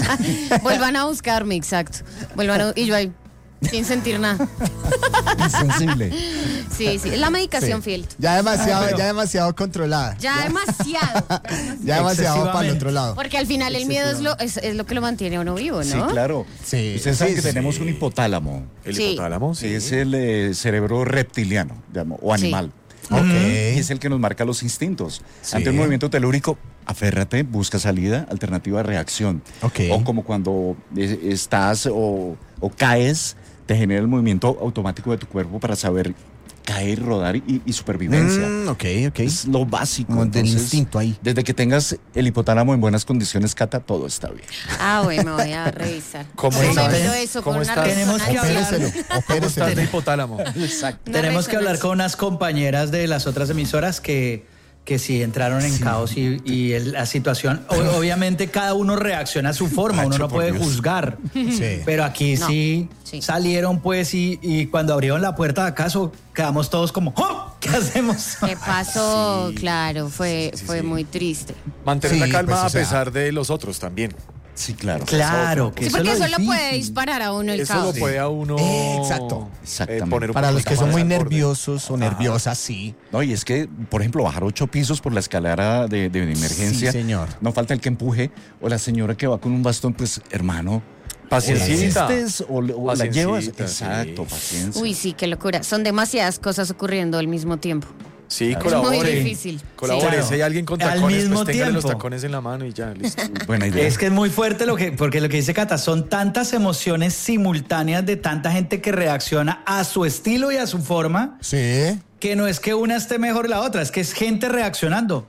[SPEAKER 4] Vuelvan a buscarme, exacto. Y yo ahí, sin sentir nada.
[SPEAKER 1] Insensible.
[SPEAKER 4] Sí, es la medicación,
[SPEAKER 2] Sí.
[SPEAKER 4] fiel.
[SPEAKER 2] Ya demasiado controlada.
[SPEAKER 4] Ya demasiado.
[SPEAKER 2] Ya demasiado para el
[SPEAKER 3] Excesivamente.
[SPEAKER 2] otro lado.
[SPEAKER 4] Porque al final el miedo es lo que lo mantiene a uno vivo, ¿no?
[SPEAKER 1] Sí, claro.
[SPEAKER 2] Sí,
[SPEAKER 1] Ustedes saben
[SPEAKER 2] sí,
[SPEAKER 1] que
[SPEAKER 2] sí.
[SPEAKER 1] tenemos un hipotálamo.
[SPEAKER 5] El
[SPEAKER 4] Sí.
[SPEAKER 5] hipotálamo,
[SPEAKER 1] Sí, es el cerebro reptiliano, digamos, o
[SPEAKER 4] Sí.
[SPEAKER 1] animal.
[SPEAKER 2] Ok.
[SPEAKER 1] Y es el que nos marca los instintos.
[SPEAKER 2] Sí.
[SPEAKER 1] Ante un movimiento telúrico, aférrate, busca salida, alternativa, reacción.
[SPEAKER 2] Ok.
[SPEAKER 1] O como cuando estás o caes, te genera el movimiento automático de tu cuerpo para saber caer, rodar y supervivencia.
[SPEAKER 2] Ok.
[SPEAKER 1] Es lo básico.
[SPEAKER 2] Como del
[SPEAKER 1] Entonces,
[SPEAKER 2] instinto ahí.
[SPEAKER 1] Desde que tengas el hipotálamo en buenas condiciones, Cata, todo está bien.
[SPEAKER 4] Ah, bueno, me voy a revisar.
[SPEAKER 5] ¿Cómo
[SPEAKER 4] me
[SPEAKER 5] estás?
[SPEAKER 4] meto eso
[SPEAKER 5] ¿Cómo
[SPEAKER 4] con una
[SPEAKER 5] estás?
[SPEAKER 3] Tenemos que
[SPEAKER 4] resonancia.
[SPEAKER 3] hablar.
[SPEAKER 5] ¿Cómo estás de hipotálamo?
[SPEAKER 1] Exacto.
[SPEAKER 4] Una
[SPEAKER 3] Tenemos que hablar
[SPEAKER 4] resonancia.
[SPEAKER 3] con unas compañeras de las otras emisoras que sí entraron en caos y la situación. Obviamente cada uno reacciona a su forma, uno
[SPEAKER 1] Macho,
[SPEAKER 3] no
[SPEAKER 1] por
[SPEAKER 3] puede
[SPEAKER 1] Dios.
[SPEAKER 3] juzgar.
[SPEAKER 2] Sí.
[SPEAKER 3] Pero aquí
[SPEAKER 4] No.
[SPEAKER 3] sí,
[SPEAKER 4] Sí.
[SPEAKER 3] salieron pues y cuando abrieron la puerta de acaso quedamos todos como, ¡oh! ¿Qué hacemos?
[SPEAKER 4] ¿Qué pasó?
[SPEAKER 5] Sí.
[SPEAKER 4] Claro, fue
[SPEAKER 5] Sí.
[SPEAKER 4] muy triste.
[SPEAKER 5] Mantener
[SPEAKER 2] Sí,
[SPEAKER 5] la calma
[SPEAKER 2] pues, o
[SPEAKER 5] a
[SPEAKER 2] sea,
[SPEAKER 5] pesar de los otros también.
[SPEAKER 1] Sí, claro.
[SPEAKER 3] Claro, que
[SPEAKER 4] Sí,
[SPEAKER 3] eso es
[SPEAKER 4] porque
[SPEAKER 3] lo
[SPEAKER 4] eso lo puede
[SPEAKER 3] difícil.
[SPEAKER 4] disparar a uno el
[SPEAKER 5] Eso
[SPEAKER 4] caos.
[SPEAKER 5] lo puede a uno
[SPEAKER 2] Exacto.
[SPEAKER 1] Exactamente.
[SPEAKER 5] poner un
[SPEAKER 2] Para
[SPEAKER 5] poco
[SPEAKER 2] los que son
[SPEAKER 5] más
[SPEAKER 2] muy
[SPEAKER 5] al borde.
[SPEAKER 2] nerviosos o nerviosas, sí.
[SPEAKER 1] No, y es que, por ejemplo, bajar 8 pisos por la escalera de emergencia.
[SPEAKER 2] Sí, señor.
[SPEAKER 1] No falta el que empuje. O la señora que va con un bastón, pues, hermano.
[SPEAKER 5] Paciencita.
[SPEAKER 1] ¿O la asistes o la
[SPEAKER 5] Paciencita,
[SPEAKER 1] llevas?
[SPEAKER 5] sí.
[SPEAKER 1] Exacto, paciencia.
[SPEAKER 4] Uy, sí, qué locura. Son demasiadas cosas ocurriendo al mismo tiempo.
[SPEAKER 5] Sí,
[SPEAKER 1] Claro.
[SPEAKER 4] Es muy
[SPEAKER 5] colabore.
[SPEAKER 4] difícil.
[SPEAKER 5] Colabore.
[SPEAKER 3] Claro.
[SPEAKER 5] Si hay alguien con
[SPEAKER 3] Al
[SPEAKER 5] tacones,
[SPEAKER 3] mismo
[SPEAKER 5] pues téngale los
[SPEAKER 3] tiempo.
[SPEAKER 5] tacones en la mano y ya, listo.
[SPEAKER 1] Buena idea.
[SPEAKER 3] Es que es muy fuerte porque lo que dice Cata, son tantas emociones simultáneas de tanta gente que reacciona a su estilo y a su forma,
[SPEAKER 2] Sí.
[SPEAKER 3] que no es que una esté mejor que la otra, es que es gente reaccionando.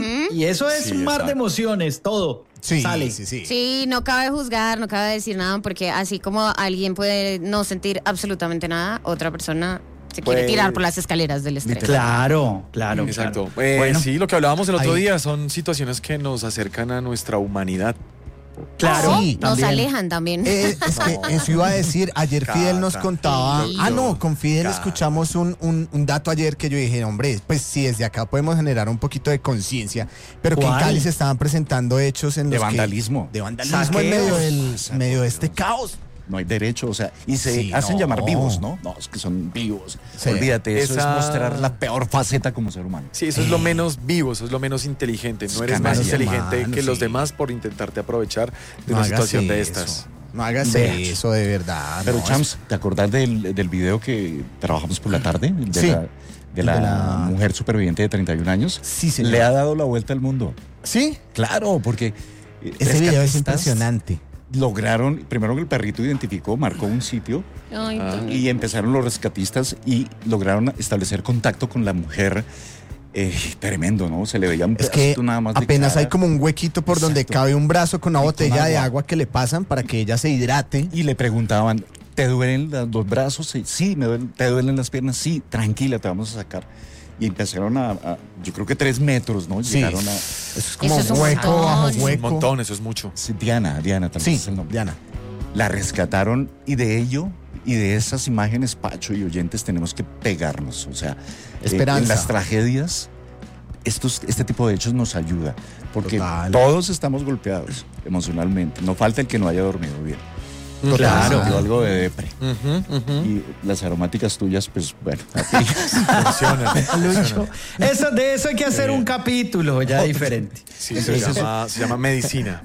[SPEAKER 3] Y eso es
[SPEAKER 1] Sí,
[SPEAKER 3] un mar de
[SPEAKER 1] exacto.
[SPEAKER 3] emociones, todo
[SPEAKER 2] Sí,
[SPEAKER 3] sale.
[SPEAKER 2] sí.
[SPEAKER 4] Sí, no cabe juzgar, no cabe decir nada, porque así como alguien puede no sentir absolutamente nada, otra persona Se quiere tirar por las escaleras del estrés.
[SPEAKER 3] Claro.
[SPEAKER 5] Exacto.
[SPEAKER 3] Bueno.
[SPEAKER 5] Sí, lo que hablábamos el otro
[SPEAKER 2] Ahí.
[SPEAKER 5] día son situaciones que nos acercan a nuestra humanidad.
[SPEAKER 3] Claro.
[SPEAKER 2] Sí,
[SPEAKER 4] Nos
[SPEAKER 3] también.
[SPEAKER 4] alejan también.
[SPEAKER 2] Es que eso iba a decir, ayer Fidel nos contaba, con Fidel escuchamos un dato ayer que yo dije, hombre, pues sí, desde acá podemos generar un poquito de conciencia, pero que en
[SPEAKER 3] ¿Cuál?
[SPEAKER 2] Cali se estaban presentando hechos en
[SPEAKER 1] De
[SPEAKER 2] los que-
[SPEAKER 1] vandalismo.
[SPEAKER 2] de vandalismo en
[SPEAKER 3] Saqueos.
[SPEAKER 2] medio de este caos.
[SPEAKER 1] No hay derecho, o sea, y se
[SPEAKER 2] Sí,
[SPEAKER 1] hacen
[SPEAKER 2] no.
[SPEAKER 1] llamar vivos, ¿no? No, es que son vivos.
[SPEAKER 2] Sí.
[SPEAKER 1] Olvídate, eso
[SPEAKER 5] Esa-
[SPEAKER 1] es mostrar la peor faceta como ser humano.
[SPEAKER 5] Sí, eso es lo menos vivo, eso es lo menos inteligente. No eres más
[SPEAKER 1] Canalla,
[SPEAKER 5] inteligente
[SPEAKER 2] mano,
[SPEAKER 5] que los
[SPEAKER 2] sí.
[SPEAKER 5] demás por intentarte aprovechar de
[SPEAKER 2] No
[SPEAKER 5] una
[SPEAKER 2] hagas
[SPEAKER 5] situación de
[SPEAKER 2] eso.
[SPEAKER 5] estas.
[SPEAKER 2] No hagas
[SPEAKER 3] Veas.
[SPEAKER 2] eso de verdad.
[SPEAKER 1] Pero
[SPEAKER 2] no,
[SPEAKER 1] Champs, ¿te acordás del video que trabajamos por la tarde?
[SPEAKER 2] Sí.
[SPEAKER 1] De la mujer superviviente de 31 años.
[SPEAKER 2] Sí, señor.
[SPEAKER 1] Le ha dado la vuelta al mundo.
[SPEAKER 2] ¿Sí?
[SPEAKER 1] Claro, porque
[SPEAKER 2] Ese video es
[SPEAKER 1] rescatistas
[SPEAKER 2] impresionante.
[SPEAKER 1] lograron, primero que el perrito identificó, marcó un sitio
[SPEAKER 4] Ay, Toño.
[SPEAKER 1] y empezaron los rescatistas y lograron establecer contacto con la mujer. Tremendo, ¿no? Se le veía un
[SPEAKER 2] Es que
[SPEAKER 1] pedacito nada más de
[SPEAKER 2] apenas
[SPEAKER 1] cara.
[SPEAKER 2] hay como un huequito por donde
[SPEAKER 1] Exacto.
[SPEAKER 2] cabe un brazo con una
[SPEAKER 1] Y con
[SPEAKER 2] botella de
[SPEAKER 1] agua.
[SPEAKER 2] agua que le pasan para que ella se hidrate.
[SPEAKER 1] Y le preguntaban, ¿te duelen los brazos? Sí, me duelen. ¿Te duelen las piernas? Sí, tranquila, te vamos a sacar. Y empezaron yo creo que 3 metros, ¿no?
[SPEAKER 2] Sí.
[SPEAKER 1] Llegaron a...
[SPEAKER 2] Eso es como
[SPEAKER 4] Eso es un
[SPEAKER 2] hueco
[SPEAKER 4] montón.
[SPEAKER 2] bajo
[SPEAKER 5] Un
[SPEAKER 2] hueco.
[SPEAKER 5] montón, eso es mucho.
[SPEAKER 1] Sí, Diana tal
[SPEAKER 2] Sí,
[SPEAKER 1] vez es el nombre.
[SPEAKER 2] Diana.
[SPEAKER 1] La rescataron y de ello y de esas imágenes, Pacho y oyentes, tenemos que pegarnos. O sea,
[SPEAKER 2] Esperanza.
[SPEAKER 1] en las tragedias, este tipo de hechos nos ayuda. Porque
[SPEAKER 2] Total.
[SPEAKER 1] todos estamos golpeados emocionalmente. No falta el que no haya dormido bien.
[SPEAKER 2] Claro.
[SPEAKER 1] Dio algo de depre.
[SPEAKER 5] Y
[SPEAKER 1] Y las aromáticas tuyas, pues bueno,
[SPEAKER 5] funciona.
[SPEAKER 3] Lucho. De eso hay que hacer un capítulo ya diferente.
[SPEAKER 5] Sí, se llama medicina.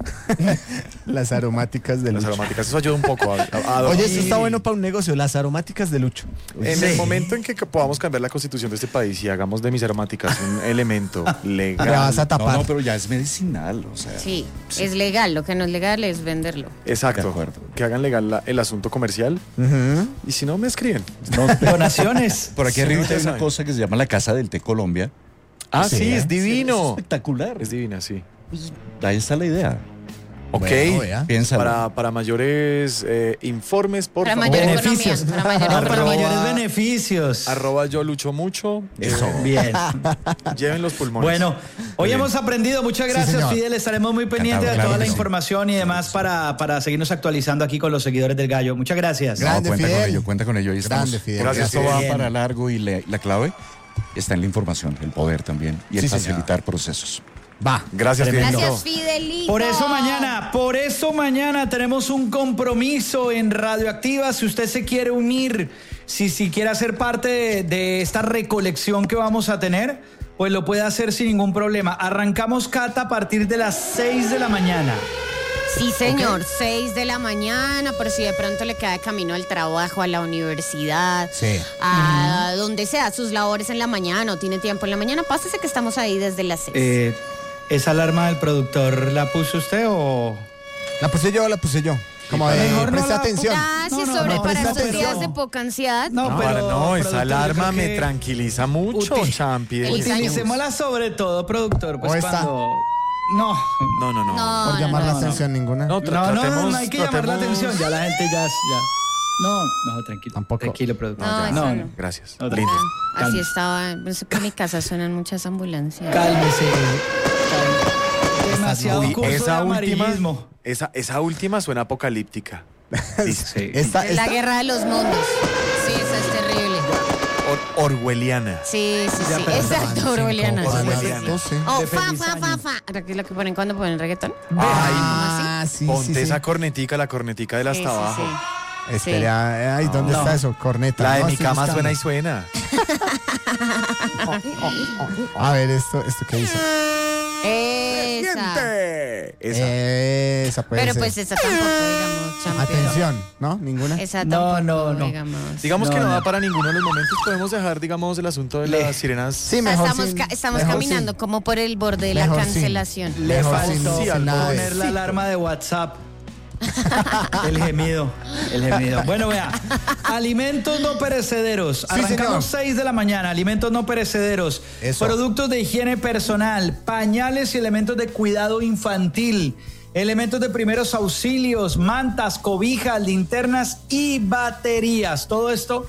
[SPEAKER 2] Las aromáticas de
[SPEAKER 5] Las
[SPEAKER 2] Lucho.
[SPEAKER 5] aromáticas, eso ayuda un poco a
[SPEAKER 2] Oye,
[SPEAKER 5] dormir.
[SPEAKER 2] esto está bueno para un negocio, las aromáticas de Lucho.
[SPEAKER 5] En el momento en que podamos cambiar la constitución de este país y hagamos de mis aromáticas un elemento legal.
[SPEAKER 2] Te vas a tapar.
[SPEAKER 1] no, pero ya es medicinal, o sea.
[SPEAKER 4] Sí, es legal. Lo que no es legal es venderlo.
[SPEAKER 5] Exacto.
[SPEAKER 1] De acuerdo.
[SPEAKER 5] Que hagan legal el asunto comercial.
[SPEAKER 2] Ujú.
[SPEAKER 5] Y si no, me escriben.
[SPEAKER 1] No,
[SPEAKER 3] Donaciones.
[SPEAKER 1] por aquí
[SPEAKER 5] Sí,
[SPEAKER 1] arriba
[SPEAKER 5] ya
[SPEAKER 1] hay una
[SPEAKER 5] saben.
[SPEAKER 1] cosa que se llama la Casa del Té Colombia.
[SPEAKER 5] Ah,
[SPEAKER 2] Sí,
[SPEAKER 5] sí,
[SPEAKER 2] ¿eh?
[SPEAKER 5] es
[SPEAKER 1] Es
[SPEAKER 5] divino.
[SPEAKER 1] espectacular.
[SPEAKER 5] Es divina, sí.
[SPEAKER 1] Pues, ahí está la idea.
[SPEAKER 5] Ok.
[SPEAKER 2] Bueno, vea.
[SPEAKER 1] Piénsalo.
[SPEAKER 5] Para mayores informes, por
[SPEAKER 4] Para
[SPEAKER 5] favor.
[SPEAKER 4] mayor
[SPEAKER 3] Beneficios.
[SPEAKER 4] economía. Para mayor
[SPEAKER 3] Para
[SPEAKER 4] economía.
[SPEAKER 3] mayores beneficios.
[SPEAKER 5] @yo lucho mucho.
[SPEAKER 1] Eso.
[SPEAKER 3] Bien.
[SPEAKER 5] Lleven los pulmones.
[SPEAKER 3] Bueno, hoy
[SPEAKER 5] Bien.
[SPEAKER 3] hemos aprendido. Muchas gracias,
[SPEAKER 2] señor.
[SPEAKER 3] Fidel. Estaremos muy pendientes de
[SPEAKER 1] Encantado,
[SPEAKER 3] toda
[SPEAKER 1] claro
[SPEAKER 3] la
[SPEAKER 1] que sí.
[SPEAKER 3] información y demás para seguirnos actualizando aquí con los seguidores del Gallo. Muchas gracias.
[SPEAKER 2] Grande,
[SPEAKER 1] cuenta
[SPEAKER 2] Fidel.
[SPEAKER 1] con ello, cuenta con ello. Ahí
[SPEAKER 2] Grande,
[SPEAKER 1] estamos.
[SPEAKER 2] Fidel.
[SPEAKER 5] Gracias,
[SPEAKER 1] Esto
[SPEAKER 5] Fidel.
[SPEAKER 1] va
[SPEAKER 3] Bien.
[SPEAKER 1] para largo y la clave está en la información, el poder también y el
[SPEAKER 2] Sí, señor.
[SPEAKER 1] facilitar procesos.
[SPEAKER 2] Va.
[SPEAKER 5] Gracias,
[SPEAKER 3] Tremendo.
[SPEAKER 5] Fidelito.
[SPEAKER 4] Gracias, Fidelito.
[SPEAKER 3] Por eso mañana tenemos un compromiso en Radioactiva. Si usted se quiere unir, si quiere hacer parte de esta recolección que vamos a tener, pues lo puede hacer sin ningún problema. Arrancamos cata a partir de las 6 de la mañana.
[SPEAKER 4] Sí, señor, 6 de la mañana, por si de pronto le queda de camino al trabajo, a la universidad,
[SPEAKER 2] Sí.
[SPEAKER 4] a donde sea, sus labores en la mañana o tiene tiempo en la mañana, pásese que estamos ahí desde las 6.
[SPEAKER 3] ¿Esa alarma del productor la puso usted o...?
[SPEAKER 2] La puse yo. Como de,
[SPEAKER 3] Mejor no
[SPEAKER 2] presta
[SPEAKER 3] la-
[SPEAKER 2] atención.
[SPEAKER 4] Gracias,
[SPEAKER 3] no,
[SPEAKER 4] sobre
[SPEAKER 3] no,
[SPEAKER 4] para
[SPEAKER 2] presta
[SPEAKER 4] estos días
[SPEAKER 2] atención.
[SPEAKER 4] de poca ansiedad.
[SPEAKER 3] No,
[SPEAKER 5] No, esa
[SPEAKER 3] productor,
[SPEAKER 5] alarma
[SPEAKER 3] yo creo
[SPEAKER 5] me
[SPEAKER 3] que
[SPEAKER 5] tranquiliza mucho, Champi.
[SPEAKER 3] Utilicémosla sobre todo, productor, pues
[SPEAKER 2] ¿O esta?
[SPEAKER 3] cuando... No,
[SPEAKER 5] No.
[SPEAKER 2] Por llamar la
[SPEAKER 3] no.
[SPEAKER 2] atención ninguna.
[SPEAKER 5] No,
[SPEAKER 3] no hay que llamar la
[SPEAKER 5] tratemos-
[SPEAKER 3] atención, ya la gente ya. No, tranquilo.
[SPEAKER 2] Tampoco.
[SPEAKER 3] Tranquilo, productor.
[SPEAKER 4] No, eso no.
[SPEAKER 5] Gracias.
[SPEAKER 3] No,
[SPEAKER 5] Lindo.
[SPEAKER 4] Ah, así estaba. Pues, en mi casa suenan muchas ambulancias.
[SPEAKER 3] Cálmese. Demasiado
[SPEAKER 5] Uy,
[SPEAKER 3] curso de
[SPEAKER 5] esa
[SPEAKER 3] amarillismo.
[SPEAKER 5] esa última suena apocalíptica.
[SPEAKER 3] Sí.
[SPEAKER 2] Esta,
[SPEAKER 4] La guerra de los mundos. Sí, esa es terrible.
[SPEAKER 5] Orwelliana.
[SPEAKER 4] Sí.
[SPEAKER 3] Ya, pero
[SPEAKER 4] Exacto, Orwelliana.
[SPEAKER 2] Para
[SPEAKER 4] Sí,
[SPEAKER 2] las
[SPEAKER 4] sí, sí.
[SPEAKER 2] 12.
[SPEAKER 4] Oh,
[SPEAKER 3] De
[SPEAKER 4] fa,
[SPEAKER 3] feliz
[SPEAKER 4] fa, fa,
[SPEAKER 3] año.
[SPEAKER 4] fa. ¿Qué es lo que ponen cuando ponen reggaetón?
[SPEAKER 2] Ah, sí,
[SPEAKER 5] Ponte
[SPEAKER 2] sí, sí.
[SPEAKER 5] esa cornetica, la cornetica del hasta
[SPEAKER 4] Sí, sí,
[SPEAKER 5] abajo.
[SPEAKER 4] sí.
[SPEAKER 2] Espera, ay, ¿dónde
[SPEAKER 3] No.
[SPEAKER 2] está eso? Corneta.
[SPEAKER 5] La de
[SPEAKER 2] No,
[SPEAKER 5] mi
[SPEAKER 2] estoy
[SPEAKER 5] cama
[SPEAKER 2] buscando.
[SPEAKER 5] suena y suena.
[SPEAKER 2] A ver, esto qué dice.
[SPEAKER 4] Esa.
[SPEAKER 5] Esa.
[SPEAKER 2] Esa puede
[SPEAKER 4] Pero
[SPEAKER 2] ser.
[SPEAKER 4] pues esa tampoco, digamos, champion.
[SPEAKER 2] Atención, ¿no? Ninguna.
[SPEAKER 4] Esa
[SPEAKER 3] No,
[SPEAKER 4] tampoco,
[SPEAKER 3] no.
[SPEAKER 4] digamos.
[SPEAKER 5] Digamos que no
[SPEAKER 3] No.
[SPEAKER 5] da para ninguno de los momentos. Podemos dejar, digamos, el asunto de las sirenas.
[SPEAKER 2] Sí,
[SPEAKER 4] O sea,
[SPEAKER 2] mejor
[SPEAKER 4] estamos,
[SPEAKER 2] sin-
[SPEAKER 4] estamos
[SPEAKER 2] mejor
[SPEAKER 4] caminando
[SPEAKER 2] sin.
[SPEAKER 4] como por el borde de la
[SPEAKER 2] Mejor sin.
[SPEAKER 4] cancelación.
[SPEAKER 3] Le
[SPEAKER 2] Mejor
[SPEAKER 3] faltó
[SPEAKER 2] sin- sin nada de-
[SPEAKER 3] poner la alarma de WhatsApp. El gemido. Bueno, vea, alimentos no perecederos.
[SPEAKER 2] Sí,
[SPEAKER 3] Arrancamos
[SPEAKER 2] señor.
[SPEAKER 3] 6 de la mañana, alimentos no perecederos.
[SPEAKER 2] Eso.
[SPEAKER 3] Productos de higiene personal, pañales y elementos de cuidado infantil. Elementos de primeros auxilios, mantas, cobijas, linternas y baterías. Todo esto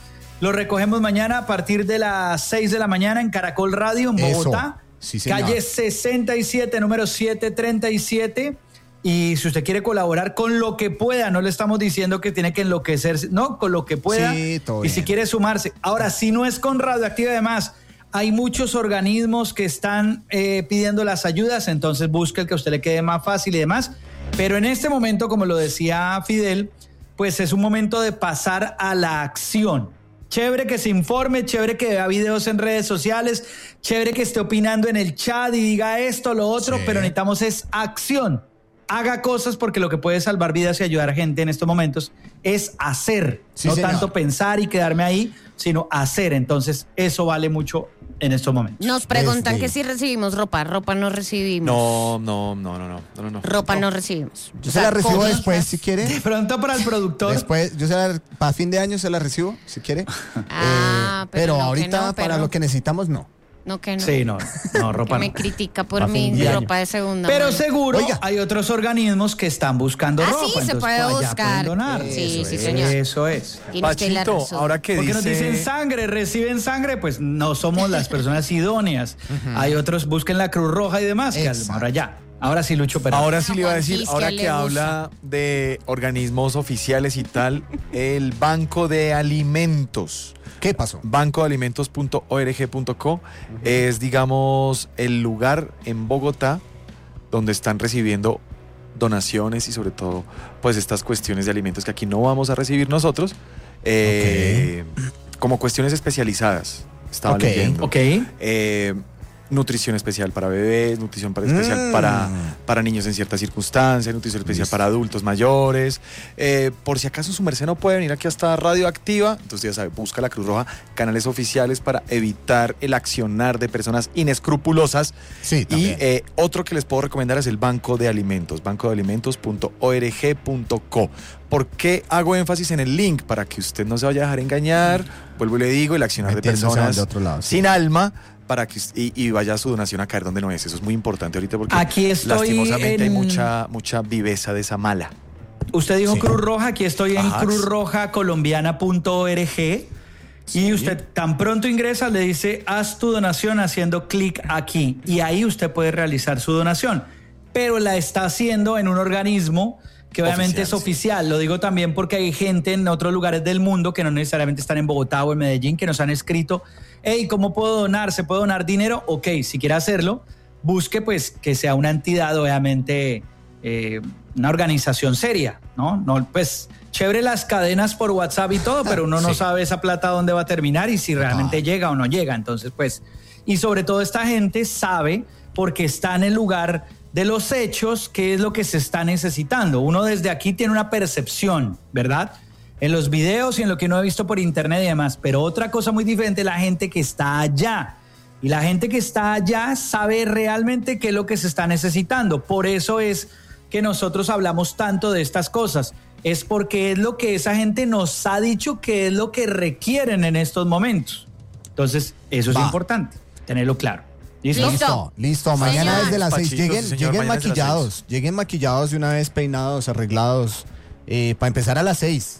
[SPEAKER 3] Lo recogemos mañana a partir de las 6 de la mañana en Caracol Radio, en Bogotá.
[SPEAKER 2] Sí, señor.
[SPEAKER 3] Calle 67, número 737. Y si usted quiere colaborar con lo que pueda, no le estamos diciendo que tiene que enloquecerse, no, con lo que pueda.
[SPEAKER 2] Sí, todo
[SPEAKER 3] y
[SPEAKER 2] bien.
[SPEAKER 3] si quiere sumarse. Ahora, si no es con Radioactiva, además, hay muchos organismos que están pidiendo las ayudas, entonces busque el que a usted le quede más fácil y demás. Pero en este momento, como lo decía Fidel, pues es un momento de pasar a la acción. Chévere que se informe, chévere que vea videos en redes sociales, chévere que esté opinando en el chat y diga esto, lo otro,
[SPEAKER 2] Sí.
[SPEAKER 3] pero necesitamos es acción. Haga cosas, porque lo que puede salvar vidas y ayudar a gente en estos momentos es hacer.
[SPEAKER 2] Sí,
[SPEAKER 3] no
[SPEAKER 2] señor.
[SPEAKER 3] tanto pensar y quedarme ahí, sino hacer. Entonces, eso vale mucho en estos momentos.
[SPEAKER 4] Nos preguntan
[SPEAKER 2] Desde-
[SPEAKER 4] que si recibimos ropa. Ropa no recibimos.
[SPEAKER 5] No.
[SPEAKER 4] Ropa no recibimos.
[SPEAKER 2] Yo
[SPEAKER 4] O
[SPEAKER 2] se la
[SPEAKER 4] sea,
[SPEAKER 2] recibo
[SPEAKER 4] cobijas.
[SPEAKER 2] después si quiere.
[SPEAKER 3] De pronto para el productor.
[SPEAKER 2] Después, para fin de año se la recibo, si quiere.
[SPEAKER 4] Ah,
[SPEAKER 2] pero
[SPEAKER 4] no, que
[SPEAKER 2] ahorita,
[SPEAKER 4] no, pero-
[SPEAKER 2] para lo que necesitamos, no.
[SPEAKER 4] No, que no.
[SPEAKER 3] Sí, no, ropa
[SPEAKER 4] Que me
[SPEAKER 3] no.
[SPEAKER 4] critica por
[SPEAKER 2] A fin
[SPEAKER 4] mi
[SPEAKER 2] de año.
[SPEAKER 4] ropa de segunda
[SPEAKER 3] Pero
[SPEAKER 4] mano.
[SPEAKER 3] seguro
[SPEAKER 2] Oiga.
[SPEAKER 3] hay otros organismos que están buscando ropa.
[SPEAKER 4] Sí, se
[SPEAKER 3] entonces,
[SPEAKER 4] puede
[SPEAKER 3] allá
[SPEAKER 4] buscar.
[SPEAKER 3] pueden donar.
[SPEAKER 4] Sí,
[SPEAKER 2] Eso
[SPEAKER 4] señor.
[SPEAKER 3] Eso es.
[SPEAKER 4] Tiene usted la
[SPEAKER 5] Pachito,
[SPEAKER 4] razón.
[SPEAKER 5] ahora que
[SPEAKER 3] Porque
[SPEAKER 5] dice...
[SPEAKER 3] nos dicen sangre, reciben sangre, pues no somos las personas idóneas. Hay otros, busquen la Cruz Roja y demás, que
[SPEAKER 2] Exacto.
[SPEAKER 3] ahora ya. Ahora sí, Lucho, pero
[SPEAKER 5] Ahora sí le iba a
[SPEAKER 4] Juan
[SPEAKER 5] decir,
[SPEAKER 4] Quisquia
[SPEAKER 5] ahora
[SPEAKER 4] le
[SPEAKER 5] que
[SPEAKER 4] gusta.
[SPEAKER 5] habla de organismos oficiales y tal, el Banco de Alimentos,
[SPEAKER 2] ¿Qué pasó?
[SPEAKER 5] bancodealimentos.org.co, es, digamos, el lugar en Bogotá donde están recibiendo donaciones y sobre todo, pues, estas cuestiones de alimentos que aquí no vamos a recibir nosotros, como cuestiones especializadas. Estaba
[SPEAKER 2] Ok.
[SPEAKER 5] leyendo.
[SPEAKER 3] ok.
[SPEAKER 5] Nutrición especial para bebés, nutrición especial para niños en ciertas circunstancias, nutrición especial para adultos mayores. Por si acaso su merced no puede venir aquí hasta Radioactiva, entonces ya sabe, busca la Cruz Roja, canales oficiales para evitar el accionar de personas inescrupulosas.
[SPEAKER 2] Sí,
[SPEAKER 5] Y
[SPEAKER 2] también.
[SPEAKER 5] otro que les puedo recomendar es el Banco de Alimentos, bancodealimentos.org.co. ¿Por qué hago énfasis en el link? Para que usted no se vaya a dejar engañar, vuelvo y le digo, el accionar de
[SPEAKER 2] Metiéndose
[SPEAKER 5] personas
[SPEAKER 2] al otro lado, sí.
[SPEAKER 5] sin alma, para que y vaya su donación a caer donde no es. Eso es muy importante ahorita porque
[SPEAKER 3] Aquí estoy
[SPEAKER 5] lastimosamente hay
[SPEAKER 3] en-
[SPEAKER 5] mucha viveza de esa mala.
[SPEAKER 3] Usted dijo
[SPEAKER 2] Sí.
[SPEAKER 3] Cruz Roja, aquí estoy en
[SPEAKER 5] Ajá.
[SPEAKER 3] cruzrojacolombiana.org. Y usted tan pronto ingresa, le dice, haz tu donación haciendo clic aquí. Y ahí usted puede realizar su donación. Pero la está haciendo en un organismo que obviamente
[SPEAKER 5] Oficial,
[SPEAKER 3] es
[SPEAKER 5] sí.
[SPEAKER 3] oficial. Lo digo también porque hay gente en otros lugares del mundo que no necesariamente están en Bogotá o en Medellín que nos han escrito, hey, ¿cómo puedo donar? ¿Se puede donar dinero? Ok, si quiere hacerlo, busque pues que sea una entidad, obviamente, una organización seria, ¿no? No, pues chévere las cadenas por WhatsApp y todo, pero uno no
[SPEAKER 2] Sí.
[SPEAKER 3] sabe esa plata dónde va a terminar y si realmente llega o no llega. Entonces, pues, y sobre todo esta gente sabe, porque está en el lugar de los hechos, qué es lo que se está necesitando. Uno desde aquí tiene una percepción, ¿verdad? En los videos y en lo que uno ha visto por internet y demás. Pero otra cosa muy diferente, la gente que está allá. Y la gente que está allá sabe realmente qué es lo que se está necesitando. Por eso es que nosotros hablamos tanto de estas cosas. Es porque es lo que esa gente nos ha dicho que es lo que requieren en estos momentos. Entonces, eso es
[SPEAKER 2] Va.
[SPEAKER 3] importante, tenerlo claro. ¿Listo?
[SPEAKER 4] Listo.
[SPEAKER 2] Listo. Mañana
[SPEAKER 4] Señor.
[SPEAKER 2] desde las 6.
[SPEAKER 5] Pachitos,
[SPEAKER 2] Lleguen,
[SPEAKER 5] señor,
[SPEAKER 2] lleguen
[SPEAKER 5] mañana desde las
[SPEAKER 2] maquillados. Lleguen maquillados de una vez, peinados, arreglados. Para empezar a las 6.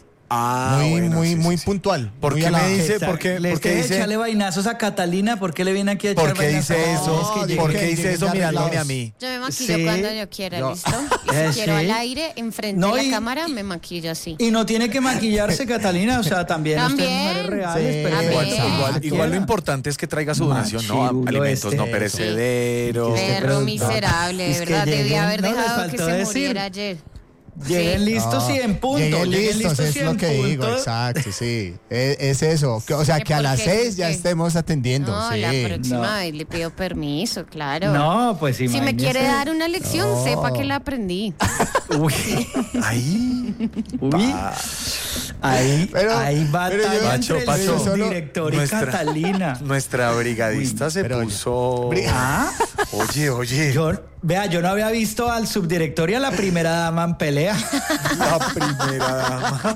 [SPEAKER 2] Muy puntual.
[SPEAKER 5] ¿Por
[SPEAKER 2] muy
[SPEAKER 5] qué
[SPEAKER 2] a la-
[SPEAKER 5] me dice?
[SPEAKER 3] Exacto.
[SPEAKER 5] ¿Por qué
[SPEAKER 3] Les
[SPEAKER 5] dice?
[SPEAKER 3] dejé echarle vainazos a Catalina. ¿Por qué le viene aquí a echar
[SPEAKER 5] ¿Por qué
[SPEAKER 3] vainazos?
[SPEAKER 5] dice
[SPEAKER 3] No,
[SPEAKER 5] eso?
[SPEAKER 3] es que
[SPEAKER 2] No,
[SPEAKER 3] llegué.
[SPEAKER 5] ¿Por
[SPEAKER 2] llegué-
[SPEAKER 5] qué dice
[SPEAKER 2] llegué
[SPEAKER 5] eso
[SPEAKER 2] ya
[SPEAKER 5] mirándome
[SPEAKER 2] arreglados.
[SPEAKER 5] a mí?
[SPEAKER 4] Yo me maquillo
[SPEAKER 3] Sí.
[SPEAKER 4] cuando yo quiera,
[SPEAKER 2] Yo-
[SPEAKER 4] ¿listo? Y si quiero
[SPEAKER 3] Sí.
[SPEAKER 4] al aire, enfrente
[SPEAKER 3] No,
[SPEAKER 4] de
[SPEAKER 3] y-
[SPEAKER 4] la cámara, me maquillo así.
[SPEAKER 3] Y no tiene que maquillarse, Catalina. O sea, también.
[SPEAKER 4] También.
[SPEAKER 3] Ustedes mujeres reales,
[SPEAKER 2] Sí.
[SPEAKER 3] pero
[SPEAKER 4] Igual-
[SPEAKER 3] igual,
[SPEAKER 5] Igual lo importante es que traiga su donación, ¿no?
[SPEAKER 3] Machirulo
[SPEAKER 5] Alimentos
[SPEAKER 3] este.
[SPEAKER 5] no perecederos.
[SPEAKER 3] Sí.
[SPEAKER 4] Perro
[SPEAKER 3] pero-
[SPEAKER 4] miserable, de
[SPEAKER 3] es que
[SPEAKER 4] verdad. Debía
[SPEAKER 3] lleguen,
[SPEAKER 4] haber
[SPEAKER 3] no les
[SPEAKER 4] dejado que
[SPEAKER 3] faltó
[SPEAKER 4] se
[SPEAKER 3] decir.
[SPEAKER 4] muriera ayer.
[SPEAKER 3] Lleguen
[SPEAKER 4] Sí.
[SPEAKER 3] listos y en punto.
[SPEAKER 2] Lleguen
[SPEAKER 3] Lleguen
[SPEAKER 2] listos, es
[SPEAKER 3] y en
[SPEAKER 2] lo que digo,
[SPEAKER 3] punto.
[SPEAKER 2] exacto, sí. Es eso. O sea,
[SPEAKER 4] ¿Qué
[SPEAKER 2] que a
[SPEAKER 4] por
[SPEAKER 2] las
[SPEAKER 4] qué?
[SPEAKER 2] 6 ya
[SPEAKER 4] ¿Qué?
[SPEAKER 2] estemos atendiendo.
[SPEAKER 4] No,
[SPEAKER 2] sí.
[SPEAKER 4] la próxima
[SPEAKER 3] No.
[SPEAKER 4] vez le pido permiso, claro.
[SPEAKER 3] No, pues
[SPEAKER 4] Si me
[SPEAKER 3] imagínese.
[SPEAKER 4] quiere dar una lección,
[SPEAKER 2] No.
[SPEAKER 4] sepa que la aprendí.
[SPEAKER 3] Uy,
[SPEAKER 5] Ahí.
[SPEAKER 3] uy. Ahí,
[SPEAKER 2] Pero-
[SPEAKER 3] ahí va
[SPEAKER 2] pero yo-
[SPEAKER 5] Pacho,
[SPEAKER 3] entre
[SPEAKER 5] Pacho,
[SPEAKER 3] el
[SPEAKER 2] solo-
[SPEAKER 3] director y
[SPEAKER 5] nuestra-
[SPEAKER 3] Catalina.
[SPEAKER 5] Nuestra brigadista se
[SPEAKER 2] pero oye.
[SPEAKER 5] puso.
[SPEAKER 3] ¿Ah?
[SPEAKER 5] Oye.
[SPEAKER 3] Yo, Vea, yo no había visto al subdirector y a la primera dama en pelea.
[SPEAKER 5] La primera dama.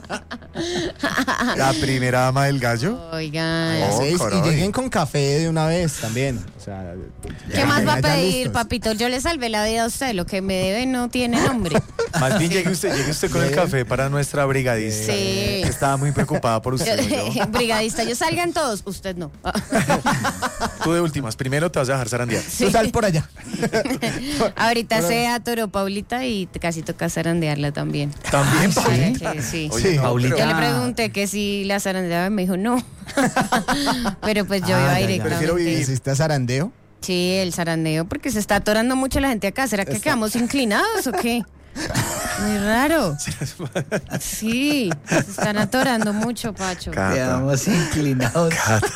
[SPEAKER 5] La primera dama del gallo.
[SPEAKER 4] Oigan.
[SPEAKER 2] A las 6, y
[SPEAKER 5] caray.
[SPEAKER 2] lleguen con café de una vez también. O sea,
[SPEAKER 4] ¿Qué más va a
[SPEAKER 2] ya
[SPEAKER 4] pedir,
[SPEAKER 2] listos.
[SPEAKER 4] papito? Yo le salvé la vida a usted. Lo que me debe no tiene nombre.
[SPEAKER 5] Más bien llegue usted con el café para nuestra brigadista.
[SPEAKER 4] Sí.
[SPEAKER 5] Que estaba muy preocupada por usted. ¿no?
[SPEAKER 4] Brigadista, yo salgan todos. Usted no.
[SPEAKER 5] Tú de últimas, primero te vas a dejar zarandear.
[SPEAKER 2] Tú sal por allá.
[SPEAKER 4] Ahorita se atoró Paulita y casi toca zarandearla también.
[SPEAKER 5] También,
[SPEAKER 4] Para
[SPEAKER 5] Paulita.
[SPEAKER 4] que- sí.
[SPEAKER 5] Oye,
[SPEAKER 2] Sí.
[SPEAKER 5] no,
[SPEAKER 3] Paulita.
[SPEAKER 4] Yo
[SPEAKER 5] pero-
[SPEAKER 4] le pregunté que si la zarandeaba y me dijo no. Pero pues yo
[SPEAKER 2] Ah,
[SPEAKER 4] iba
[SPEAKER 2] ya, ya.
[SPEAKER 4] directamente.
[SPEAKER 5] Prefiero vivir.
[SPEAKER 2] ¿Necesitas zarandeo?
[SPEAKER 4] Sí, el zarandeo, porque se está atorando mucho la gente acá. ¿Será que quedamos inclinados o qué? Muy raro. Sí, se están atorando mucho, Pacho.
[SPEAKER 5] Cata.
[SPEAKER 3] Quedamos inclinados.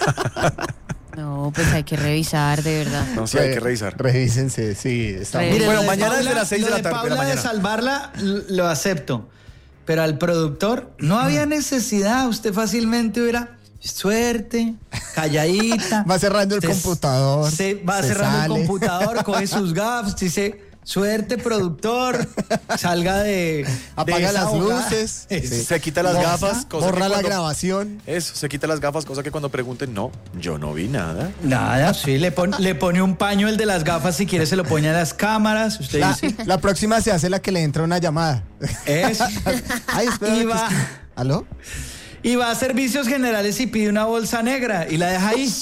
[SPEAKER 4] No, pues hay que revisar, de verdad.
[SPEAKER 5] No, sí, hay que revisar.
[SPEAKER 2] Revísense, sí. Está
[SPEAKER 4] Re-
[SPEAKER 2] muy-
[SPEAKER 3] Mire,
[SPEAKER 5] Bueno,
[SPEAKER 3] lo de
[SPEAKER 5] mañana
[SPEAKER 3] Paula-
[SPEAKER 5] desde las 6 de
[SPEAKER 3] lo
[SPEAKER 5] la tarde, de la
[SPEAKER 3] Paula
[SPEAKER 5] mañana.
[SPEAKER 3] salvarla lo acepto, pero al productor no había necesidad. Usted fácilmente hubiera suerte, calladita.
[SPEAKER 2] Va cerrando el
[SPEAKER 3] Usted
[SPEAKER 2] computador,
[SPEAKER 3] Se va
[SPEAKER 2] se
[SPEAKER 3] cerrando
[SPEAKER 2] sale.
[SPEAKER 3] el computador, coge sus gafas, dice suerte, productor, salga de
[SPEAKER 2] Apaga
[SPEAKER 3] esa
[SPEAKER 2] las
[SPEAKER 3] abogada".
[SPEAKER 2] luces.
[SPEAKER 3] Sí.
[SPEAKER 5] Se quita las gafas, cosa
[SPEAKER 2] Borra
[SPEAKER 5] que
[SPEAKER 2] la
[SPEAKER 5] cuando-
[SPEAKER 2] grabación.
[SPEAKER 5] Eso, se quita las gafas, cosa que cuando pregunten, no, yo no vi nada.
[SPEAKER 3] Nada, sí, le pone un paño el de las gafas, si quiere se lo pone a las cámaras. Usted
[SPEAKER 2] La,
[SPEAKER 3] dice,
[SPEAKER 2] la próxima se hace la que le entra una llamada.
[SPEAKER 3] eso.
[SPEAKER 2] Ay, espera.
[SPEAKER 3] Y
[SPEAKER 2] que
[SPEAKER 3] va.
[SPEAKER 2] es que- ¿Aló?
[SPEAKER 3] Y va a servicios generales y pide una bolsa negra y la deja ahí.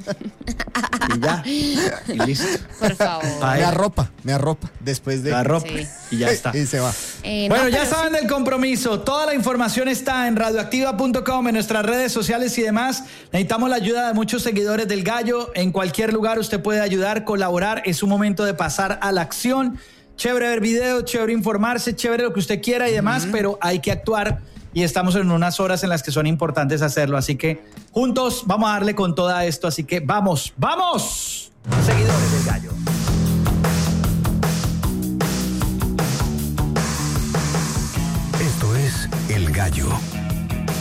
[SPEAKER 3] Y ya. Y listo.
[SPEAKER 4] Por favor.
[SPEAKER 3] Ay,
[SPEAKER 2] Me arropa después de...
[SPEAKER 3] la ropa.
[SPEAKER 4] Sí.
[SPEAKER 3] Y ya está.
[SPEAKER 2] Y se va.
[SPEAKER 4] No,
[SPEAKER 3] Bueno, ya
[SPEAKER 4] pero
[SPEAKER 3] saben del compromiso. Toda la información está en radioactiva.com, en nuestras redes sociales y demás. Necesitamos la ayuda de muchos seguidores del Gallo. En cualquier lugar usted puede ayudar, colaborar. Es un momento de pasar a la acción. Chévere ver videos, chévere informarse, chévere lo que usted quiera y demás, pero hay que actuar y estamos en unas horas en las que son importantes hacerlo. Así que juntos vamos a darle con todo esto. Así que vamos, ¡vamos! Seguidores del Gallo.